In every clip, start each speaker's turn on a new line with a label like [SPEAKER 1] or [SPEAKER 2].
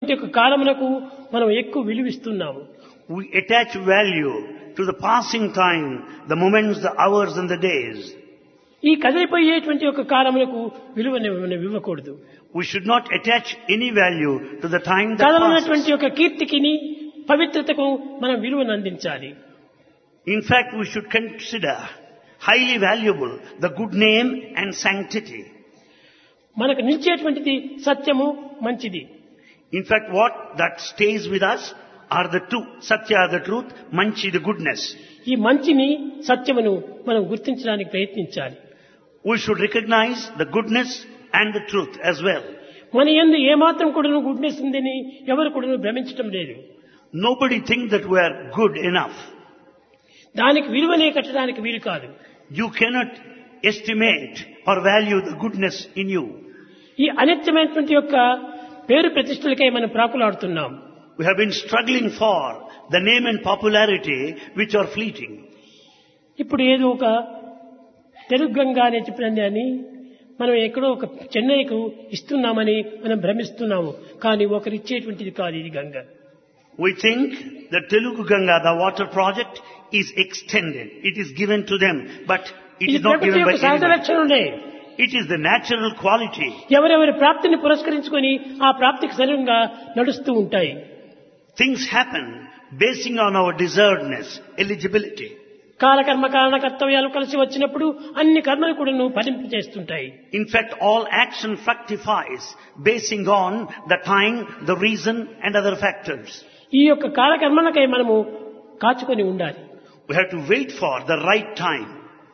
[SPEAKER 1] యొక్క కాలమునకు మనం ఎక్కువ విలువిస్తున్నాము.
[SPEAKER 2] We attach value to the passing time, the moments, the hours and the days.
[SPEAKER 1] ఈ కదిలిపోయేటువంటి యొక్క కాలమునకు విలువని ఇవ్వకూడదు.
[SPEAKER 2] We should not attach any value to the time that
[SPEAKER 1] కదలనటువంటి
[SPEAKER 2] passes.
[SPEAKER 1] యొక్క కీర్తికిని పవిత్రతకు మనం విలువను అందించాలి.
[SPEAKER 2] In fact, we should consider highly valuable the good name and sanctity.
[SPEAKER 1] మనకు నిలిచేటువంటిది సత్యము, మంచిది.
[SPEAKER 2] In fact, what that stays with us are the two. Satya, the truth, Manchi, the goodness.
[SPEAKER 1] ఈ మంచిని సత్యమును మనం గుర్తించడానికి ప్రయత్నించాలి.
[SPEAKER 2] We should recognize the goodness and the truth as well.
[SPEAKER 1] మన యందు ఏమాత్రం కూడాను గుడ్నెస్ ఉందని ఎవరు కూడాను భ్రమించటం లేదు.
[SPEAKER 2] Nobody thinks that we are good enough.
[SPEAKER 1] దానికి విలువనే కట్టడానికి వీలు కాదు.
[SPEAKER 2] You cannot estimate or value the goodness in you.
[SPEAKER 1] ఈ అనిత్యమైనటువంటి యొక్క పేరు ప్రతిష్టలకై మనం ప్రాకులాడుతున్నాం.
[SPEAKER 2] We have been struggling for the name and popularity which are fleeting.
[SPEAKER 1] ఇప్పుడు ఏదో ఒక తెలుగు గంగా అనే చెప్పని మనం ఎక్కడో ఒక చెన్నైకు ఇస్తున్నామని మనం భ్రమిస్తున్నాము. కానీ ఒకరు ఇచ్చేటువంటిది కాదు ఇది Ganga.
[SPEAKER 2] We think the Telugu Ganga, the water project, is extended. It is given to them, but it
[SPEAKER 1] ఇది
[SPEAKER 2] is not
[SPEAKER 1] ప్రకృతి
[SPEAKER 2] given by
[SPEAKER 1] యొక్క సహజ
[SPEAKER 2] anyone.
[SPEAKER 1] లక్షణమే.
[SPEAKER 2] It is the natural quality.
[SPEAKER 1] ఎవరెవరి ప్రాప్తిని పురస్కరించుకొని ఆ ప్రాప్తికి సరిగ్గా నడుస్తూ ఉంటాయి.
[SPEAKER 2] Things happen basing on our deservedness, eligibility.
[SPEAKER 1] కాలకర్మ కారణ కర్తవ్యాలు కలిసి వచ్చినప్పుడు అన్ని కర్మలు కూడా ఫలింపు చేస్తుంటాయి.
[SPEAKER 2] In fact, all action fructifies basing on the time, the reason and other factors.
[SPEAKER 1] ఈ యొక్క కాలకర్మలకై మనము కాచుకొని ఉండాలి.
[SPEAKER 2] We have to wait for the right time.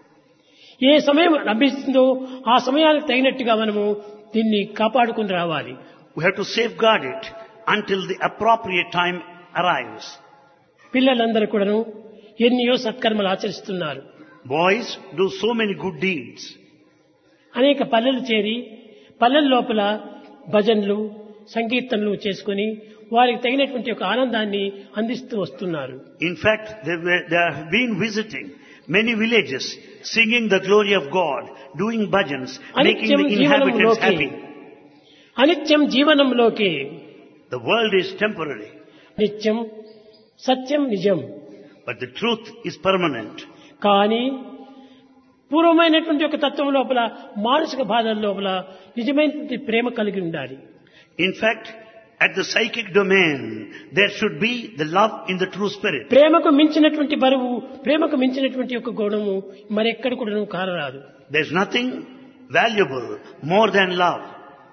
[SPEAKER 1] ఏ సమయం లభిస్తుందో ఆ సమయానికి తగినట్టుగా మనము దీన్ని కాపాడుకుని రావాలి.
[SPEAKER 2] We have to safeguard it until the appropriate time arrives.
[SPEAKER 1] పిల్లలందరూ కూడాను ఎన్నో సత్కర్మలు ఆచరిస్తున్నారు.
[SPEAKER 2] Boys do so many good deeds.
[SPEAKER 1] అనేక పల్లెలు చేరి పల్లెల లోపల భజనలు సంకీర్తనలు చేసుకుని వారికి తగినటువంటి ఒక ఆనందాన్ని అందిస్తూ వస్తున్నారు.
[SPEAKER 2] In fact, they have been visiting many villages, singing the glory of God, doing bhajans, making the inhabitants happy.
[SPEAKER 1] అనిత్యం జీవనంలోకి.
[SPEAKER 2] The world is temporary,
[SPEAKER 1] నిత్యం సత్యం నిజం.
[SPEAKER 2] but the truth is permanent.
[SPEAKER 1] కానీ పూర్వమైనటువంటి ఒక తత్వం లోపల మానసిక బాధల లోపల నిజమైనటువంటి ప్రేమ కలిగి ఉండాలి.
[SPEAKER 2] In fact, at the psychic domain, there should be the love in the true spirit.
[SPEAKER 1] ప్రేమకు మించినటువంటి బరువు, ప్రేమకు మించినటువంటి ఒక గుణము మరెక్కడ కూడా కానరాదు.
[SPEAKER 2] There's nothing valuable more than love.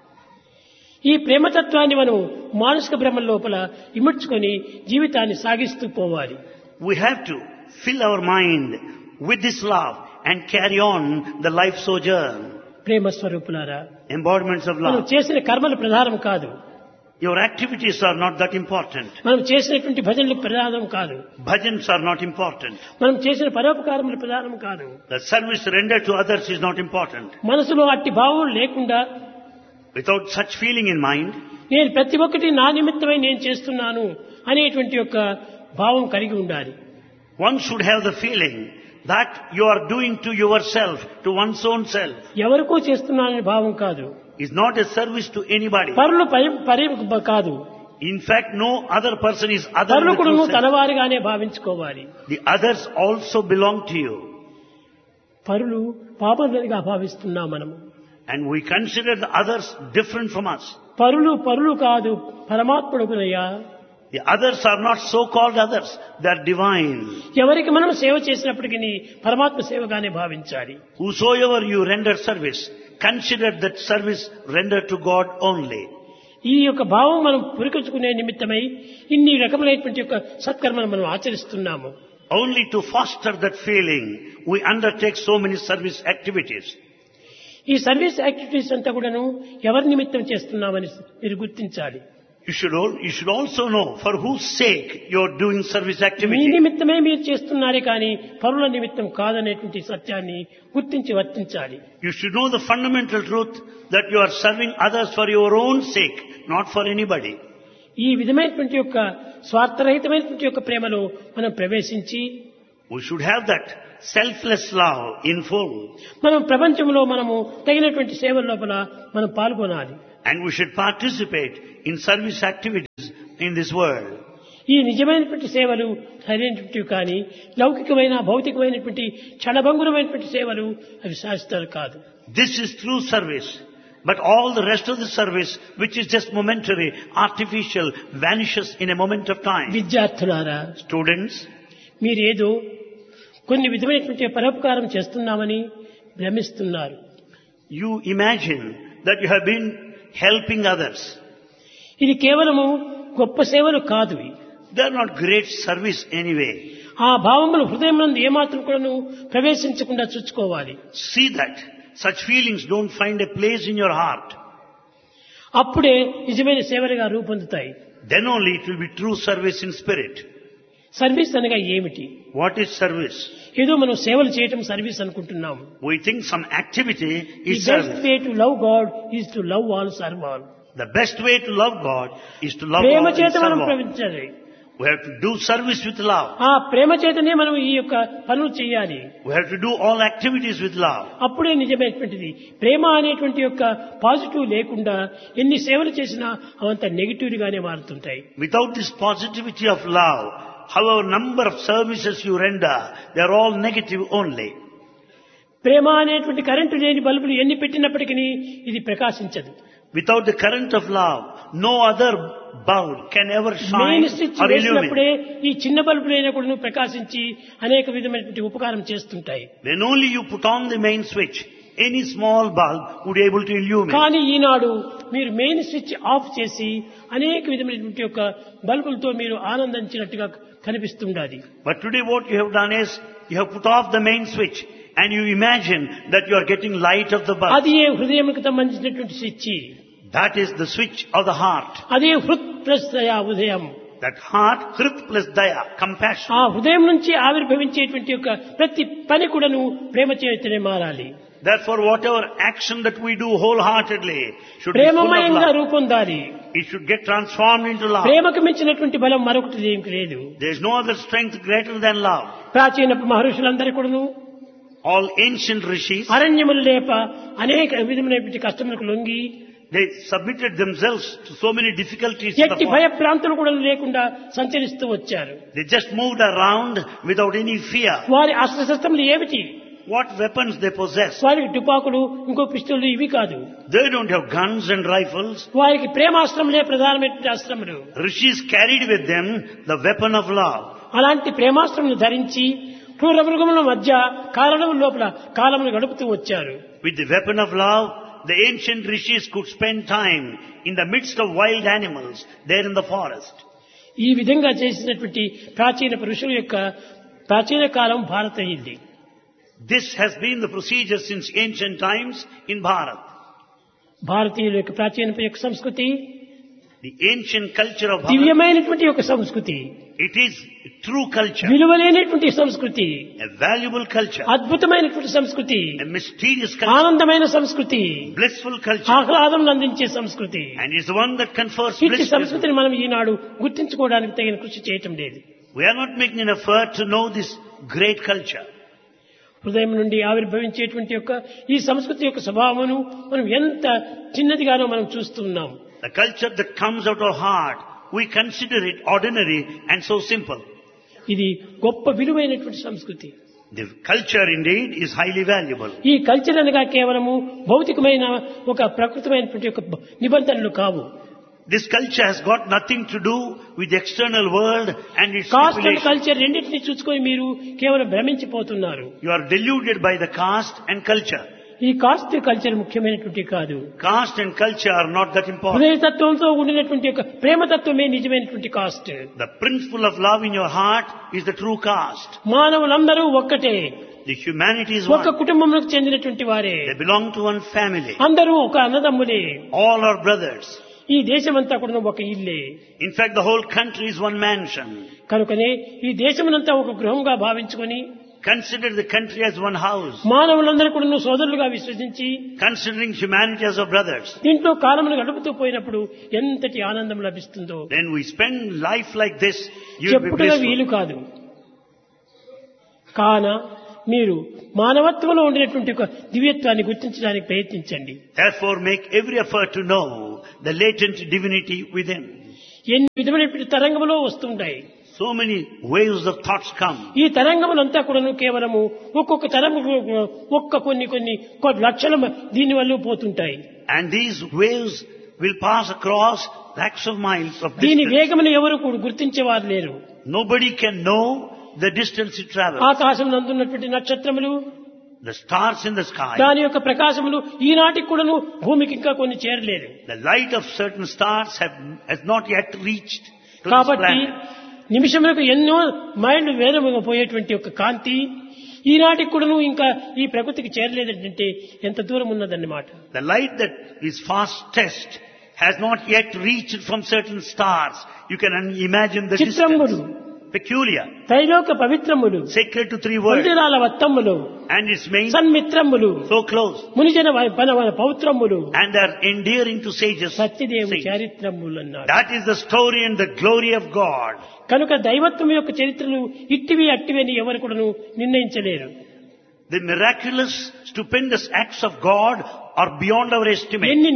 [SPEAKER 1] ఈ ప్రేమతత్వాన్ని మనం మానసిక భ్రమల లోపల ఇముడ్చుకొని జీవితాన్ని సాగిస్తూ పోవాలి.
[SPEAKER 2] We have to fill our mind with this love and carry on the life sojourn.
[SPEAKER 1] ప్రేమ స్వరూపులారా,
[SPEAKER 2] Embodiments of
[SPEAKER 1] మనం
[SPEAKER 2] love.
[SPEAKER 1] చేసిన కర్మలు ప్రధానం కాదు.
[SPEAKER 2] Your activities are not that important.
[SPEAKER 1] మనం చేసినటువంటి భజనలు ప్రధానం కాదు.
[SPEAKER 2] Bhajans are not important.
[SPEAKER 1] మనం చేసిన పరోపకారములు ప్రధానం కాదు.
[SPEAKER 2] The service rendered to others is not important.
[SPEAKER 1] మనసులో అట్టి భావం లేకుండా
[SPEAKER 2] Without such feeling in mind,
[SPEAKER 1] నేను ప్రతి ఒక్కటి నా నిమిత్తమై నేను చేస్తున్నాను అనేటువంటి యొక్క భావం కలిగి ఉండాలి.
[SPEAKER 2] one should have the feeling that you are doing to yourself, to one's own self.
[SPEAKER 1] ఎవరికో చేస్తున్నాననే భావం కాదు.
[SPEAKER 2] Is not a service to anybody.
[SPEAKER 1] పరులు పరి కాదు.
[SPEAKER 2] In fact, no other person is other
[SPEAKER 1] పరులు
[SPEAKER 2] than
[SPEAKER 1] కూడా
[SPEAKER 2] yourself.
[SPEAKER 1] తనవారిగానే భావించుకోవాలి.
[SPEAKER 2] The others also belong to you.
[SPEAKER 1] పరులు పాపంగా భావిస్తున్నాం మనము.
[SPEAKER 2] And we consider the others different from us.
[SPEAKER 1] పరులు కాదు, పరమాత్ముడుగునయ్యా.
[SPEAKER 2] The others are not so-called others. They are divine.
[SPEAKER 1] ఎవరికి మనం సేవ చేసినప్పటికీ పరమాత్మ సేవగానే భావించాలి.
[SPEAKER 2] Whosoever you render service, consider that service rendered to God only.
[SPEAKER 1] ఈ యొక్క భావం మనం పురికొచ్చుకునే నిమిత్తమై ఇన్ని రకములైనటువంటి యొక్క సత్కర్మలు మనం ఆచరిస్తున్నాము.
[SPEAKER 2] Only to foster that feeling, we undertake so many service activities.
[SPEAKER 1] ఈ సర్వీస్ యాక్టివిటీస్ అంతా కూడాను ఎవరి నిమిత్తం చేస్తున్నామని మీరు గుర్తించాలి.
[SPEAKER 2] You should also know for whose sake you are doing service
[SPEAKER 1] me
[SPEAKER 2] activity.
[SPEAKER 1] నిమిత్తమే మీరు చేస్తున్నారే కానీ పరుల నిమిత్తం కాదనేటువంటి సత్యాన్ని గుర్తించి వర్తించాలి.
[SPEAKER 2] You should know the fundamental truth that you are serving others for your own sake, not for anybody.
[SPEAKER 1] ఈ విధమైనటువంటి యొక్క స్వార్థరహితమైనటువంటి యొక్క ప్రేమలో మనం ప్రవేశించి
[SPEAKER 2] We should have that selfless love in full.
[SPEAKER 1] మనం ప్రపంచంలో మనము తగినటువంటి సేవల లోపల మనం పాల్గొనాలి.
[SPEAKER 2] And we should participate in service activities. in this world.
[SPEAKER 1] ఈ నిజమైనటువంటి సేవలు సరైనటువంటివి కానీ లౌకికమైన భౌతికమైనటువంటి క్షణభంగురమైనటువంటి సేవలు అవి శాశ్వతాలు కాదు.
[SPEAKER 2] This is true service. But all the rest of the service, which is just momentary, artificial, vanishes in a moment of time.
[SPEAKER 1] విద్యార్థులారా,
[SPEAKER 2] Students,
[SPEAKER 1] మీరేదో కొన్ని విధమైనటువంటి పరోపకారం చేస్తున్నామని భ్రమిస్తున్నారు.
[SPEAKER 2] you imagine that you have been helping others.
[SPEAKER 1] ఇది కేవలము గొప్ప సేవలు కాదు.
[SPEAKER 2] They are not great service anyway.
[SPEAKER 1] ఆ భావములు హృదయం నందు ఏమాత్రం కూడాను ప్రవేశించకుండా చూసుకోవాలి.
[SPEAKER 2] See that such feelings don't find a place in your heart.
[SPEAKER 1] అప్పుడే నిజమైన సేవలుగా రూపొందుతాయి.
[SPEAKER 2] Then only it will be true service in spirit.
[SPEAKER 1] Service అనగా ఏమిటి?
[SPEAKER 2] What is service?
[SPEAKER 1] ఏదో మనం సేవలు చేయటం సర్వీస్ అనుకుంటున్నాము.
[SPEAKER 2] We think some activity
[SPEAKER 1] The
[SPEAKER 2] is
[SPEAKER 1] best
[SPEAKER 2] service.
[SPEAKER 1] way to love God is to love all, serve all.
[SPEAKER 2] The best way to love God is to love
[SPEAKER 1] Prema
[SPEAKER 2] all and
[SPEAKER 1] చేత
[SPEAKER 2] serve
[SPEAKER 1] మనం
[SPEAKER 2] all.
[SPEAKER 1] ప్రవర్తించాలి.
[SPEAKER 2] We have to do service with love.
[SPEAKER 1] ఆ ప్రేమ చేతనే మనం ఈ యొక్క పనులు చేయాలి.
[SPEAKER 2] We have to do all activities with love.
[SPEAKER 1] అప్పుడే నిజమైనటువంటిది. ప్రేమ అనేటువంటి యొక్క పాజిటివ్ లేకుండా ఎన్ని సేవలు చేసినా అవంత నెగిటివ్ గానే మారుతుంటాయి.
[SPEAKER 2] Without this positivity of love, however number of services you render, they are all negative only.
[SPEAKER 1] ప్రేమ అనేటువంటి కరెంటు లేని బల్బులు ఎన్ని పెట్టినప్పటికీ ఇది ప్రకాశించదు.
[SPEAKER 2] Without the current of love, no other bulb can ever shine
[SPEAKER 1] main switch
[SPEAKER 2] or
[SPEAKER 1] వేసినప్పుడే
[SPEAKER 2] illuminate.
[SPEAKER 1] ఈ చిన్న బల్బులైనా కూడా ప్రకాశించి అనేక విధమైనటువంటి ఉపకారం చేస్తుంటాయి.
[SPEAKER 2] When only you put on the main switch, any small bulb would be able to illuminate.
[SPEAKER 1] కానీ ఈనాడు మీరు main switch off చేసి అనేక విధమైనటువంటి యొక్క బల్బులతో మీరు ఆనందించినట్టుగా కనిపిస్తుండాలి.
[SPEAKER 2] But today what you have done is, you have put off the main switch and you imagine that you are getting light of the bulb.
[SPEAKER 1] అది ఏ హృదయంకి సంబంధించినటువంటి switch.
[SPEAKER 2] That is the switch of the heart.
[SPEAKER 1] అదే హృత్ plus దయా ఉదయం.
[SPEAKER 2] That heart, Hrit plus Daya, compassion.
[SPEAKER 1] ఆ హృదయం నుంచి ఆవిర్భవించేటువంటి యొక్క ప్రతి పని కూడాను ప్రేమ చేతనే మారాలి.
[SPEAKER 2] Therefore, whatever action that we do wholeheartedly should be full of
[SPEAKER 1] ప్రేమమయంగా
[SPEAKER 2] love.
[SPEAKER 1] రూపొందాలి.
[SPEAKER 2] It should get transformed into love.
[SPEAKER 1] ప్రేమకు మించినటువంటి బలం మరొకటి ఏమీ లేదు.
[SPEAKER 2] There is no other strength greater than love.
[SPEAKER 1] ప్రాచీన మహర్షులందరూ కూడాను
[SPEAKER 2] All ancient rishis,
[SPEAKER 1] అరణ్యములు లేప అనేక విధమైనటువంటి కష్టములకు లొంగి
[SPEAKER 2] they submitted themselves to so many difficulties. in the
[SPEAKER 1] ఎట్టి
[SPEAKER 2] forest.
[SPEAKER 1] భయప్రాంతులు కూడా లేకుండా సంచరిస్తూ వచ్చారు.
[SPEAKER 2] They just moved around without any fear.
[SPEAKER 1] వారి అస్త్రశస్త్రములు ఏమిటి?
[SPEAKER 2] What weapons they possess?
[SPEAKER 1] వారికి తుపాకులు, ఇంకో పిస్టోళ్ళు ఇవి కాదు.
[SPEAKER 2] They don't have guns and rifles.
[SPEAKER 1] వారికి ప్రేమాస్త్రములే ప్రధానమైనటువంటి అస్త్రములు.
[SPEAKER 2] Rishis carried with them the weapon of love.
[SPEAKER 1] అలాంటి ప్రేమాస్త్రములు ధరించి క్రూర మృగముల మధ్య కారణం లోపల కాలమును గడుపుతూ వచ్చారు.
[SPEAKER 2] With the weapon of love, the ancient rishis could spend time in the midst of wild animals there in the forest.
[SPEAKER 1] ఈ విధంగా చేసినటువంటి ప్రాచీన పురుషుల యొక్క ప్రాచీన కాలం భారత అయింది.
[SPEAKER 2] This has been the procedure since ancient times in Bharat.
[SPEAKER 1] భారతీయుల యొక్క ప్రాచీన యొక్క సంస్కృతి
[SPEAKER 2] The ancient culture of Bharat,
[SPEAKER 1] దివ్యమైనటువంటి యొక్క సంస్కృతి,
[SPEAKER 2] it is true culture,
[SPEAKER 1] విలువలేనటువంటి సంస్కృతి,
[SPEAKER 2] a valuable culture,
[SPEAKER 1] అద్భుతమైనటువంటి సంస్కృతి,
[SPEAKER 2] a mysterious culture,
[SPEAKER 1] ఆనందమైన సంస్కృతి,
[SPEAKER 2] blissful culture,
[SPEAKER 1] ఆహ్లాదం అందించే సంస్కృతి.
[SPEAKER 2] and is the one that confers
[SPEAKER 1] ఇట్టి
[SPEAKER 2] bliss.
[SPEAKER 1] సంస్కృతిని మనం ఈనాడు గుర్తించుకోవడానికి తగిన కృషి చేయటం లేదు.
[SPEAKER 2] We are not making an effort to know this great culture.
[SPEAKER 1] హృదయం నుండి ఆవిర్భవించేటువంటి యొక్క ఈ సంస్కృతి యొక్క స్వభావమును మనం ఎంత చిన్నదిగానో మనం చూస్తున్నాం.
[SPEAKER 2] The culture that comes out of heart, we consider it ordinary and so simple.
[SPEAKER 1] ఇది గొప్ప విలువైనటువంటి సంస్కృతి.
[SPEAKER 2] The culture indeed is highly valuable.
[SPEAKER 1] ఈ కల్చర్ అనగా కేవలము భౌతికమైన ఒక ప్రకృతమైనటువంటి ఒక నిబంధనలు కావు.
[SPEAKER 2] This culture has got nothing to do with the external world and its
[SPEAKER 1] cost and
[SPEAKER 2] stipulations.
[SPEAKER 1] Culture రెండింటినీ చూసుకొని మీరు కేవలం భ్రమించిపోతున్నారు.
[SPEAKER 2] You are deluded by the caste and culture.
[SPEAKER 1] ఈ కాస్ట్ కల్చర్ ముఖ్యమైనటువంటి కాదు.
[SPEAKER 2] Caste and culture are not that important.
[SPEAKER 1] హృదయతత్వంతో ఉండినటువంటి యొక్క ప్రేమతత్వమే నిజమైనటువంటి cost.
[SPEAKER 2] The principle of love in your heart is the true caste.
[SPEAKER 1] మానవులందరూ ఒక్కటే.
[SPEAKER 2] The humanity is
[SPEAKER 1] ఒక
[SPEAKER 2] one.
[SPEAKER 1] కుటుంబంలోకి చెందినటువంటి వారే.
[SPEAKER 2] They belong to one family.
[SPEAKER 1] అందరూ ఒక అన్నదమ్ములే.
[SPEAKER 2] All are brothers.
[SPEAKER 1] ఈ దేశమంతా కూడా ఒక ఇల్లే.
[SPEAKER 2] In fact, the whole country is one mansion.
[SPEAKER 1] కనుకనే ఈ దేశమునంతా ఒక గృహంగా భావించుకొని
[SPEAKER 2] Consider the country as one house.
[SPEAKER 1] మానవులందరూ కూడా సోదరులుగా విశ్వసించి
[SPEAKER 2] Considering humanity as our brothers.
[SPEAKER 1] దీంట్లో కాలమును గడుపుతూ పోయినప్పుడు ఎంతటి ఆనందం లభిస్తుందో
[SPEAKER 2] Then we spend life like this, you will be
[SPEAKER 1] చెప్పుటగా వీలు
[SPEAKER 2] blissful.
[SPEAKER 1] కాదు. కాన మీరు మానవత్వంలో ఉండినటువంటి ఒక దివ్యత్వాన్ని గుర్తించడానికి ప్రయత్నించండి.
[SPEAKER 2] Therefore, make every effort to know the latent divinity within.
[SPEAKER 1] ఈ ఎన్ని విధమైనటువంటి తరంగములో వస్తుంటాయి.
[SPEAKER 2] So many waves of thoughts come.
[SPEAKER 1] ఈ తరంగములంతా కూడాను కేవలము ఒక్కొక్క తరము కొన్ని లక్షల దీని వల్ల పోతుంటాయి.
[SPEAKER 2] And these waves will pass across lakhs of miles of
[SPEAKER 1] దీని
[SPEAKER 2] distance.
[SPEAKER 1] వేగమును ఎవరు కూడా గుర్తించేవారు లేరు.
[SPEAKER 2] Nobody can know the distance it travels.
[SPEAKER 1] ఆకాశం నందున్నటువంటి నక్షత్రములు,
[SPEAKER 2] The stars in the sky,
[SPEAKER 1] దాని యొక్క ప్రకాశములు ఈనాటికి కూడాను భూమికి ఇంకా కొన్ని చేరలేదు.
[SPEAKER 2] the light of certain stars has not yet reached to this
[SPEAKER 1] కాబట్టి
[SPEAKER 2] planet.
[SPEAKER 1] నిమిషములకు ఎన్నో మైళ్ళు వేగముగా పోయేటువంటి యొక్క కాంతి ఈనాటికి కూడాను ఇంకా ఈ ప్రకృతికి చేరలేదంటే ఎంత దూరం ఉన్నదన్నమాట.
[SPEAKER 2] The light that is fastest has not yet reached from certain stars. You can imagine the
[SPEAKER 1] చిత్రములు,
[SPEAKER 2] distance. Peculiar,
[SPEAKER 1] త్రైలోక పవిత్రములు,
[SPEAKER 2] sacred to three words,
[SPEAKER 1] మందిరాల వత్తములు,
[SPEAKER 2] and its main
[SPEAKER 1] సన్మిత్రములు,
[SPEAKER 2] so close,
[SPEAKER 1] మునిజన పౌత్రములు,
[SPEAKER 2] and are endearing to sages.
[SPEAKER 1] Satyadev
[SPEAKER 2] saints.
[SPEAKER 1] చారిత్రములు అన్నాడు.
[SPEAKER 2] That is the story and the glory of God.
[SPEAKER 1] కనుక దైవత్వం యొక్క చరిత్రలు ఇట్టివి అట్టివి అని ఎవరు కూడాను నిర్ణయించలేరు.
[SPEAKER 2] The miraculous, stupendous acts of God are beyond our estimate.
[SPEAKER 1] ఎన్ని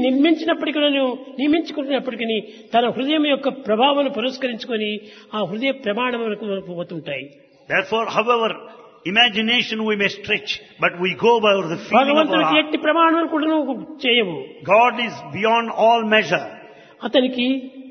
[SPEAKER 1] నియమించుకున్నప్పటికీ తన హృదయం యొక్క ప్రభావం పురస్కరించుకొని ఆ హృదయ ప్రమాణములకు పోతుంటాయి.
[SPEAKER 2] Therefore, however imagination we may stretch, but we go by the feeling of our
[SPEAKER 1] భగవంతుడికి
[SPEAKER 2] heart.
[SPEAKER 1] ఎట్టి ప్రమాణములు కూడా చేయవు.
[SPEAKER 2] God is beyond all measure.
[SPEAKER 1] అతనికి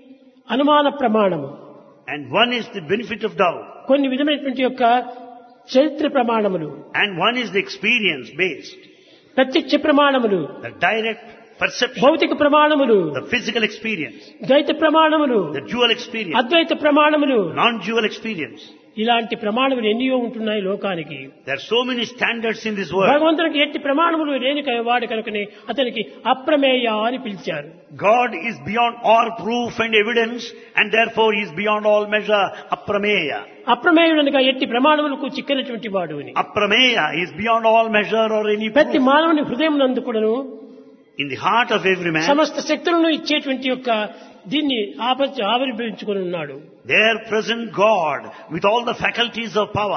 [SPEAKER 1] అనుమాన ప్రమాణము,
[SPEAKER 2] And one is the benefit of doubt.
[SPEAKER 1] కొన్ని విధమైనటువంటి యొక్క చరిత్ర ప్రమాణములు,
[SPEAKER 2] And one is the experience based.
[SPEAKER 1] ప్రత్యక్ష ప్రమాణములు,
[SPEAKER 2] The direct perception.
[SPEAKER 1] భౌతిక ప్రమాణములు,
[SPEAKER 2] The physical experience.
[SPEAKER 1] ద్వైత ప్రమాణములు,
[SPEAKER 2] The dual experience.
[SPEAKER 1] Advaita ప్రమాణములు,
[SPEAKER 2] Non-dual experience.
[SPEAKER 1] ఇలాంటి ప్రమాణములు ఎన్నో ఉంటున్నాయి లోకానికి.
[SPEAKER 2] There are so many standards in this world.
[SPEAKER 1] భగవంతునికి ఎట్టి ప్రమాణములు లేని వాడు కనుకనే అతనికి అప్రమేయ అని పిలిచారు.
[SPEAKER 2] God is beyond all proof and evidence, and therefore He is beyond all measure. Aprameya.
[SPEAKER 1] అప్రమేయుడనగా ఎట్టి ప్రమాణములకు చిక్కనటువంటి వాడు అని.
[SPEAKER 2] Aprameya is beyond all measure or any
[SPEAKER 1] ప్రతి
[SPEAKER 2] proof.
[SPEAKER 1] మానవుని హృదయం నందు కూడాను
[SPEAKER 2] In the heart of every man,
[SPEAKER 1] సమస్త శక్తులను ఇచ్చేటువంటి యొక్క దీన్ని ఆవిర్భవించుకొని ఉన్నాడు.
[SPEAKER 2] there present God with all the faculties of power.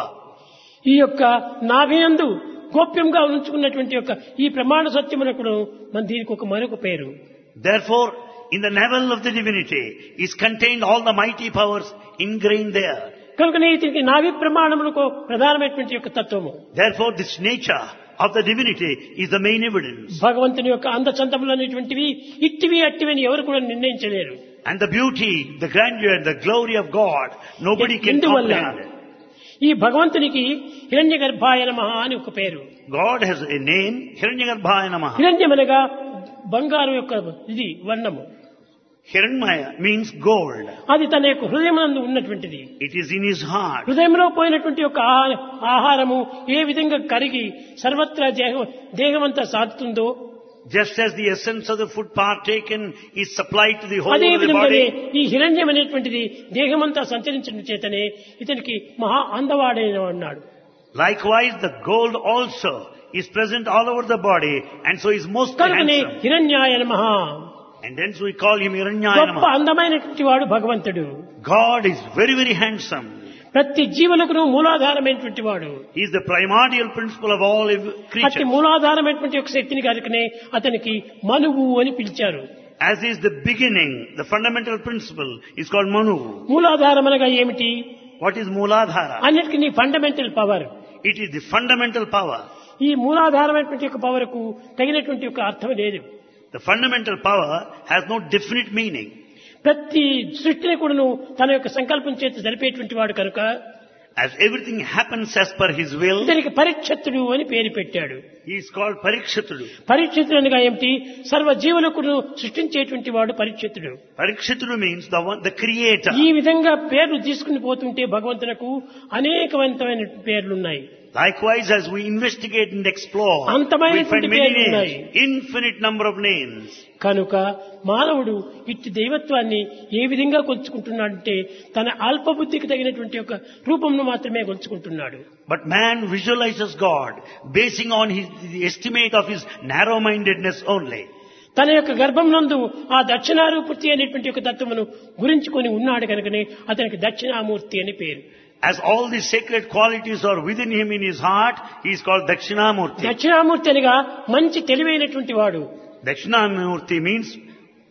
[SPEAKER 1] ఈ యొక్క నాభియందు గోప్యంగా ఉంచుకున్నటువంటి యొక్క ఈ ప్రమాణ సత్యమునకు మన దీనికి మరొక పేరు.
[SPEAKER 2] Therefore, in the navel of the divinity is contained all the mighty powers ingrained there.
[SPEAKER 1] కనుకనే దీనికి నాభి ప్రమాణములకు ప్రధానమైనటువంటి యొక్క తత్వము.
[SPEAKER 2] Therefore, this nature of the divinity is the main evidence.
[SPEAKER 1] భగవంతుని యొక్క అందచందములు అనేటువంటివి ఇట్టివి అట్టివి అని ఎవరు కూడా నిర్ణయించలేరు.
[SPEAKER 2] And the beauty, the grandeur, the glory of God, nobody can
[SPEAKER 1] ఎందువల్ల
[SPEAKER 2] comprehend.
[SPEAKER 1] ఈ భగవంతునికి హిరణ్య గర్భాయ నమః అని ఒక పేరు.
[SPEAKER 2] God has a name, Hiranyagarbhaya Namaha.
[SPEAKER 1] హిరణ్యమనగా బంగారు యొక్క ఇది వర్ణము.
[SPEAKER 2] Hiranyamaya means gold.
[SPEAKER 1] అది తన యొక్క హృదయమునందు ఉన్నటువంటిది.
[SPEAKER 2] It is in his heart.
[SPEAKER 1] హృదయంలో పోయినటువంటి యొక్క ఆహారము ఏ విధంగా కరిగి సర్వత్రా దేహమంతా సాగుతుందో,
[SPEAKER 2] Just as the essence of the food partaken is supplied to the whole
[SPEAKER 1] అదే
[SPEAKER 2] of the
[SPEAKER 1] విధంగానే
[SPEAKER 2] body,
[SPEAKER 1] ఈ హిరణ్యం అనేటువంటిది దేహమంతా సంచరించడం చేతనే ఇతనికి మహా అందవాడైన అన్నాడు.
[SPEAKER 2] likewise the gold also is present all over the body, and so is most
[SPEAKER 1] కనుకనే
[SPEAKER 2] handsome.
[SPEAKER 1] హిరణ్యాయ నమః,
[SPEAKER 2] And hence we call him Hiranyaya
[SPEAKER 1] గొప్ప
[SPEAKER 2] Namaha.
[SPEAKER 1] అందమైనటువంటి వాడు భగవంతుడు.
[SPEAKER 2] God is very, very handsome.
[SPEAKER 1] ప్రతి జీవులకు మూలాధారమైనటువంటి వాడు.
[SPEAKER 2] He is the primordial principle of all
[SPEAKER 1] అతి
[SPEAKER 2] creatures.
[SPEAKER 1] మూలాధారమైనటువంటి ఒక శక్తిని కనుకనే అతనికి మనువు అని పిలిచారు.
[SPEAKER 2] As is the beginning, the fundamental principle is called Manu.
[SPEAKER 1] మూలాధారం అనగా ఏమిటి?
[SPEAKER 2] What is Mooladhara?
[SPEAKER 1] అన్నిటికీ fundamental power.
[SPEAKER 2] It is the fundamental power.
[SPEAKER 1] ఈ మూలాధారమైనటువంటి యొక్క పవర్ కు తగినటువంటి ఒక అర్థం లేదు.
[SPEAKER 2] The fundamental power has no definite meaning.
[SPEAKER 1] ప్రతి సృష్టిని కూడాను తన యొక్క సంకల్పం చేత జరిపేటువంటి వాడు కనుక
[SPEAKER 2] As everything happens as per his will,
[SPEAKER 1] ఇతనికి పరీక్షితుడు అని పేరు పెట్టాడు.
[SPEAKER 2] he is called Parikshitudu.
[SPEAKER 1] పరీక్షితుడు అనగా ఏమిటి? సర్వ జీవులకు సృష్టించేటువంటి వాడు పరీక్షితుడు.
[SPEAKER 2] Parikshitudu means the creator.
[SPEAKER 1] ఈ విధంగా పేర్లు తీసుకుని పోతుంటే భగవంతునకు అనేకవంతమైన పేర్లున్నాయి.
[SPEAKER 2] Likewise, as we investigate and explore, we
[SPEAKER 1] అంతమైనటువంటి
[SPEAKER 2] find many
[SPEAKER 1] పేర్లు ఉన్నాయి.
[SPEAKER 2] names, infinite number of names.
[SPEAKER 1] కనుక మానవుడు ఇట్టి దైవత్వాన్ని ఏ విధంగా కొలుచుకుంటున్నాడంటే తన అల్పబుద్ధికి తగినటువంటి ఒక రూపంను మాత్రమే కొలుచుకుంటున్నాడు.
[SPEAKER 2] But man visualizes God basing on the estimate of his narrow-mindedness only.
[SPEAKER 1] తన యొక్క గర్భం నందు ఆ దక్షిణారూపూర్తి అనేటువంటి ఒక తత్వమును గురించుకొని ఉన్నాడు కనుకనే అతనికి దక్షిణామూర్తి అని పేరు.
[SPEAKER 2] As all these sacred qualities are within him in his heart, he is called Dakshinamurti.
[SPEAKER 1] Dakshinamurthy అనగా మంచి తెలివైనటువంటి వాడు.
[SPEAKER 2] Dakshinamurti means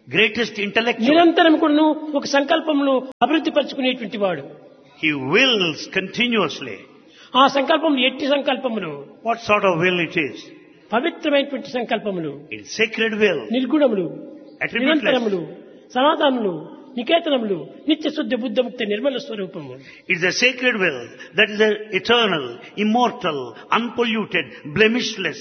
[SPEAKER 2] greatest intellectual.
[SPEAKER 1] నిరంతరం కూడాను ఒక సంకల్పమును అభివృద్ధి పరుచుకునేటువంటి వాడు.
[SPEAKER 2] He wills continuously.
[SPEAKER 1] ఆ సంకల్పములు ఎట్టి సంకల్పములు?
[SPEAKER 2] What sort of will it is?
[SPEAKER 1] పవిత్రమైనటువంటి సంకల్పములు,
[SPEAKER 2] It's sacred will,
[SPEAKER 1] నిర్గుణములు,
[SPEAKER 2] attributeless.
[SPEAKER 1] నిరంతరములు, సనాతనములు, నికేతనములు, నిత్య శుద్ధ బుద్ధముక్త నిర్మల స్వరూపము.
[SPEAKER 2] It's a sacred will that is eternal, immortal, unpolluted, blemishless.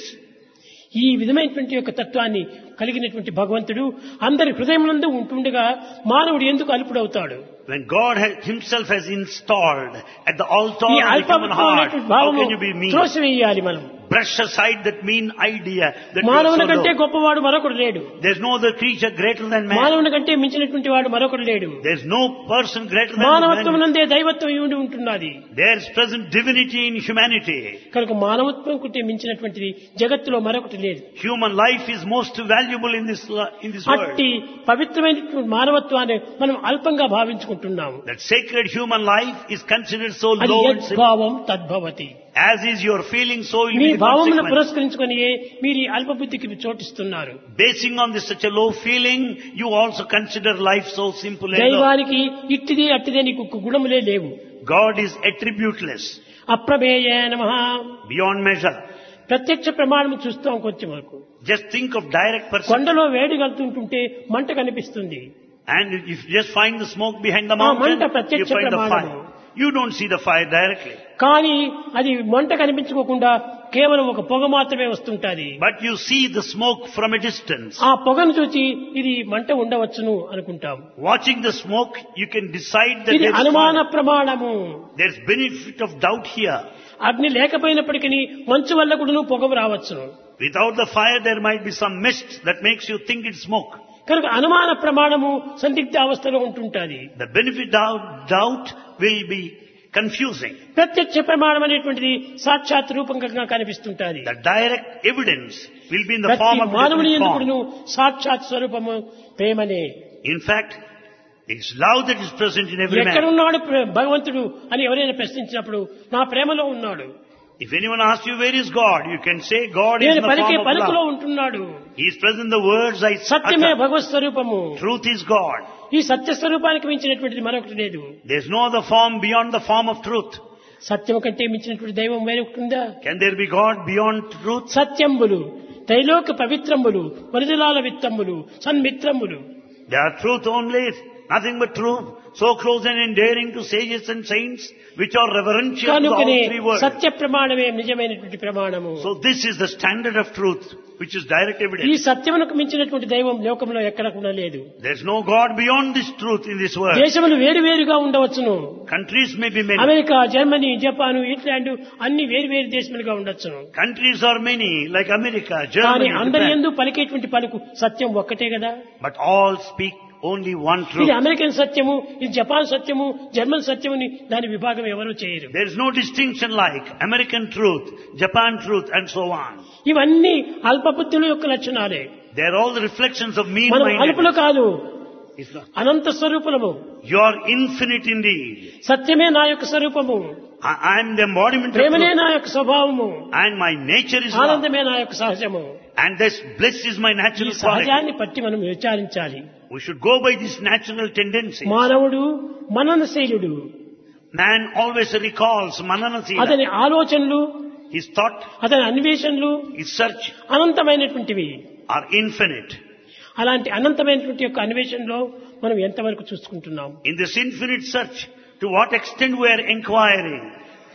[SPEAKER 1] ఈ విధమైనటువంటి యొక్క తత్వాన్ని కలిగినటువంటి భగవంతుడు అందరి హృదయమునందు ఉంటుండగా మానవుడు ఎందుకు అల్పుడవుతాడు?
[SPEAKER 2] When God himself has installed at the altar
[SPEAKER 1] ఈ
[SPEAKER 2] of the human heart,
[SPEAKER 1] అల్పమైనటువంటి
[SPEAKER 2] how
[SPEAKER 1] భావము
[SPEAKER 2] can you be mean?
[SPEAKER 1] త్రోసివేయాలి మనం.
[SPEAKER 2] Brush aside that mean idea that you are
[SPEAKER 1] మానవుని
[SPEAKER 2] so
[SPEAKER 1] కంటే
[SPEAKER 2] low.
[SPEAKER 1] గొప్పవాడు మరొకడు లేడు.
[SPEAKER 2] There's no other creature greater than man.
[SPEAKER 1] మానవుని కంటే మించినటువంటి వాడు మరొకడు లేడు.
[SPEAKER 2] There's no person greater than
[SPEAKER 1] మానవత్వం
[SPEAKER 2] man.
[SPEAKER 1] నందే దైవత్వం ఉండి ఉంటున్నది.
[SPEAKER 2] There's present divinity in humanity.
[SPEAKER 1] కనుక మానవత్వం కంటే మించినటువంటిది జగత్తులో మరొకటి లేదు.
[SPEAKER 2] Human life is most valuable in this world.
[SPEAKER 1] అట్టి పవిత్రమైనటువంటి మానవత్వాన్ని మనం అల్పంగా భావించుకుంటున్నాము.
[SPEAKER 2] That sacred human life is considered so
[SPEAKER 1] అది
[SPEAKER 2] low and simple.
[SPEAKER 1] యద్భావం తద్భవతి.
[SPEAKER 2] As is your feeling, so will
[SPEAKER 1] me
[SPEAKER 2] be the
[SPEAKER 1] భావమును
[SPEAKER 2] consequence.
[SPEAKER 1] పురస్కరించుకొని మీరు ఈ అల్పబుద్ధికి చోటిస్తున్నారు.
[SPEAKER 2] Basing on this such a low feeling, you also consider life so simple and low.
[SPEAKER 1] దైవానికి ఇట్టిది అట్టిదే నీకు గుణములే లేవు.
[SPEAKER 2] God is attributeless,
[SPEAKER 1] అప్రమేయ నమః.
[SPEAKER 2] beyond measure.
[SPEAKER 1] ప్రత్యక్ష ప్రమాణం చూస్తాం కొంచెం వరకు.
[SPEAKER 2] Just think of direct perception.
[SPEAKER 1] కొండలో వేడి కలుతుంటుంటే మంట కనిపిస్తుంది.
[SPEAKER 2] And if you just find the smoke behind the
[SPEAKER 1] ఆ
[SPEAKER 2] mountain,
[SPEAKER 1] మంట
[SPEAKER 2] you
[SPEAKER 1] ప్రత్యక్ష
[SPEAKER 2] find the
[SPEAKER 1] ప్రమాణము.
[SPEAKER 2] fire. You don't see the fire directly.
[SPEAKER 1] కానీ అది మంట కనిపించుకోకుండా కేవలం ఒక పొగ మాత్రమే వస్తుంటది.
[SPEAKER 2] But you see the smoke from a distance.
[SPEAKER 1] ఆ పొగను చూసి ఇది మంట ఉండవచ్చును అనుకుంటాం.
[SPEAKER 2] Watching the smoke, you can decide that
[SPEAKER 1] ఇది
[SPEAKER 2] there's
[SPEAKER 1] అనుమాన
[SPEAKER 2] fire.
[SPEAKER 1] ప్రమాణము.
[SPEAKER 2] There's benefit of doubt here.
[SPEAKER 1] అగ్ని లేకపోయినప్పటికీ మంచు వల్ల కూడా పొగ రావచ్చును.
[SPEAKER 2] Without the fire, there might be some mist that makes you think it's smoke.
[SPEAKER 1] కనుక అనుమాన ప్రమాణము సందిగ్ధ అవస్థలో ఉంటుంటది.
[SPEAKER 2] The benefit of doubt will be confusing.
[SPEAKER 1] ప్రత్యక్ష ప్రమాణం అనేటువంటిది సాక్షాత్ రూపంగా కనిపిస్తుంటది.
[SPEAKER 2] The direct evidence will be in the
[SPEAKER 1] ప్రతి
[SPEAKER 2] form of
[SPEAKER 1] మానవుని
[SPEAKER 2] different
[SPEAKER 1] ఎందుకును
[SPEAKER 2] form.
[SPEAKER 1] సాక్షాత్ స్వరూపము ప్రేమనే.
[SPEAKER 2] In fact, it's love that is present in every man.
[SPEAKER 1] ఎక్కడున్నాడు భగవంతుడు అని ఎవరైనా ప్రశ్నించినప్పుడు నా ప్రేమలో ఉన్నాడు.
[SPEAKER 2] If anyone asks you where is God, you can say God is in
[SPEAKER 1] నేను
[SPEAKER 2] the
[SPEAKER 1] పలికే
[SPEAKER 2] form of
[SPEAKER 1] పలుకులో
[SPEAKER 2] love.
[SPEAKER 1] ఉంటున్నాడు.
[SPEAKER 2] He is present in the words I
[SPEAKER 1] సత్యమే
[SPEAKER 2] utter.
[SPEAKER 1] భగవత్ స్వరూపము.
[SPEAKER 2] Truth is God.
[SPEAKER 1] ఈ సత్య స్వరూపానికి మించినటువంటిది మరొకటి లేదు.
[SPEAKER 2] There's no other form beyond the form of truth.
[SPEAKER 1] సత్యం కంటే మించినటువంటి దైవం వేరొకటి ఉందా?
[SPEAKER 2] Can there be God beyond truth?
[SPEAKER 1] సత్యంబులు త్రైలోక పవిత్రంబులు వరిదిలాల విత్తంబులు సన్మిత్రంబులు.
[SPEAKER 2] They are truth only, nothing but truth. So close and endearing to sages and saints, which are reverential to all
[SPEAKER 1] కనుకనే
[SPEAKER 2] three words.
[SPEAKER 1] సత్య ప్రమాణమే నిజమైనటువంటి ప్రమాణము.
[SPEAKER 2] So this is the standard of truth, which is direct
[SPEAKER 1] ఈ
[SPEAKER 2] evidence.
[SPEAKER 1] సత్యమునకు మించినటువంటి దైవం లోకంలో ఎక్కడ కూడా లేదు.
[SPEAKER 2] There's no God beyond this truth in this world.
[SPEAKER 1] దేశములు వేరువేరుగా ఉండవచ్చును.
[SPEAKER 2] Countries may be many.
[SPEAKER 1] America, Germany, Japan, England అన్ని వేరువేరు దేశములుగా ఉండొచ్చును.
[SPEAKER 2] Countries are many, like America,
[SPEAKER 1] కానీ
[SPEAKER 2] Germany,
[SPEAKER 1] అందరి
[SPEAKER 2] Japan.
[SPEAKER 1] యందు పలికేటువంటి పలుకు సత్యం ఒక్కటే కదా.
[SPEAKER 2] But all speak only one truth.
[SPEAKER 1] ఇది అమెరికన్ సత్యము, ఇది జపాన్ సత్యము, జర్మన్ సత్యముని దాని విభాగం ఎవరు చేయరు.
[SPEAKER 2] There is no distinction like American truth, Japan truth, and so on.
[SPEAKER 1] ఇవన్నీ అల్పబుద్ధుల యొక్క లక్షణాలే.
[SPEAKER 2] They are all the reflections of
[SPEAKER 1] మనం అల్పులు
[SPEAKER 2] mean-mindedness.
[SPEAKER 1] కాదు,
[SPEAKER 2] It's not.
[SPEAKER 1] Anantha స్వరూపులము.
[SPEAKER 2] You are infinite indeed.
[SPEAKER 1] సత్యమే నా యొక్క స్వరూపము,
[SPEAKER 2] I am the embodiment of
[SPEAKER 1] ప్రేమనే
[SPEAKER 2] truth.
[SPEAKER 1] నా యొక్క స్వభావము,
[SPEAKER 2] And my nature is love.
[SPEAKER 1] ఆనందమే నా యొక్క సహజము.
[SPEAKER 2] And this bliss is my
[SPEAKER 1] ఈ
[SPEAKER 2] natural quality.
[SPEAKER 1] సహజాన్ని పట్టి మనం విచారించాలి.
[SPEAKER 2] We should go by this natural tendency.
[SPEAKER 1] మానవుడు మననశీలుడు.
[SPEAKER 2] Man always recalls Mananasila.
[SPEAKER 1] అతని ఆలోచనలు,
[SPEAKER 2] His thought,
[SPEAKER 1] అతని అన్వేషణలు
[SPEAKER 2] his search
[SPEAKER 1] అనంతమైనటువంటివి.
[SPEAKER 2] are infinite.
[SPEAKER 1] అలాంటి అనంతమైనటువంటి యొక్క అన్వేషణలో మనం ఎంతవరకు చూసుకుంటున్నాం?
[SPEAKER 2] In this infinite search, to what extent we are inquiring.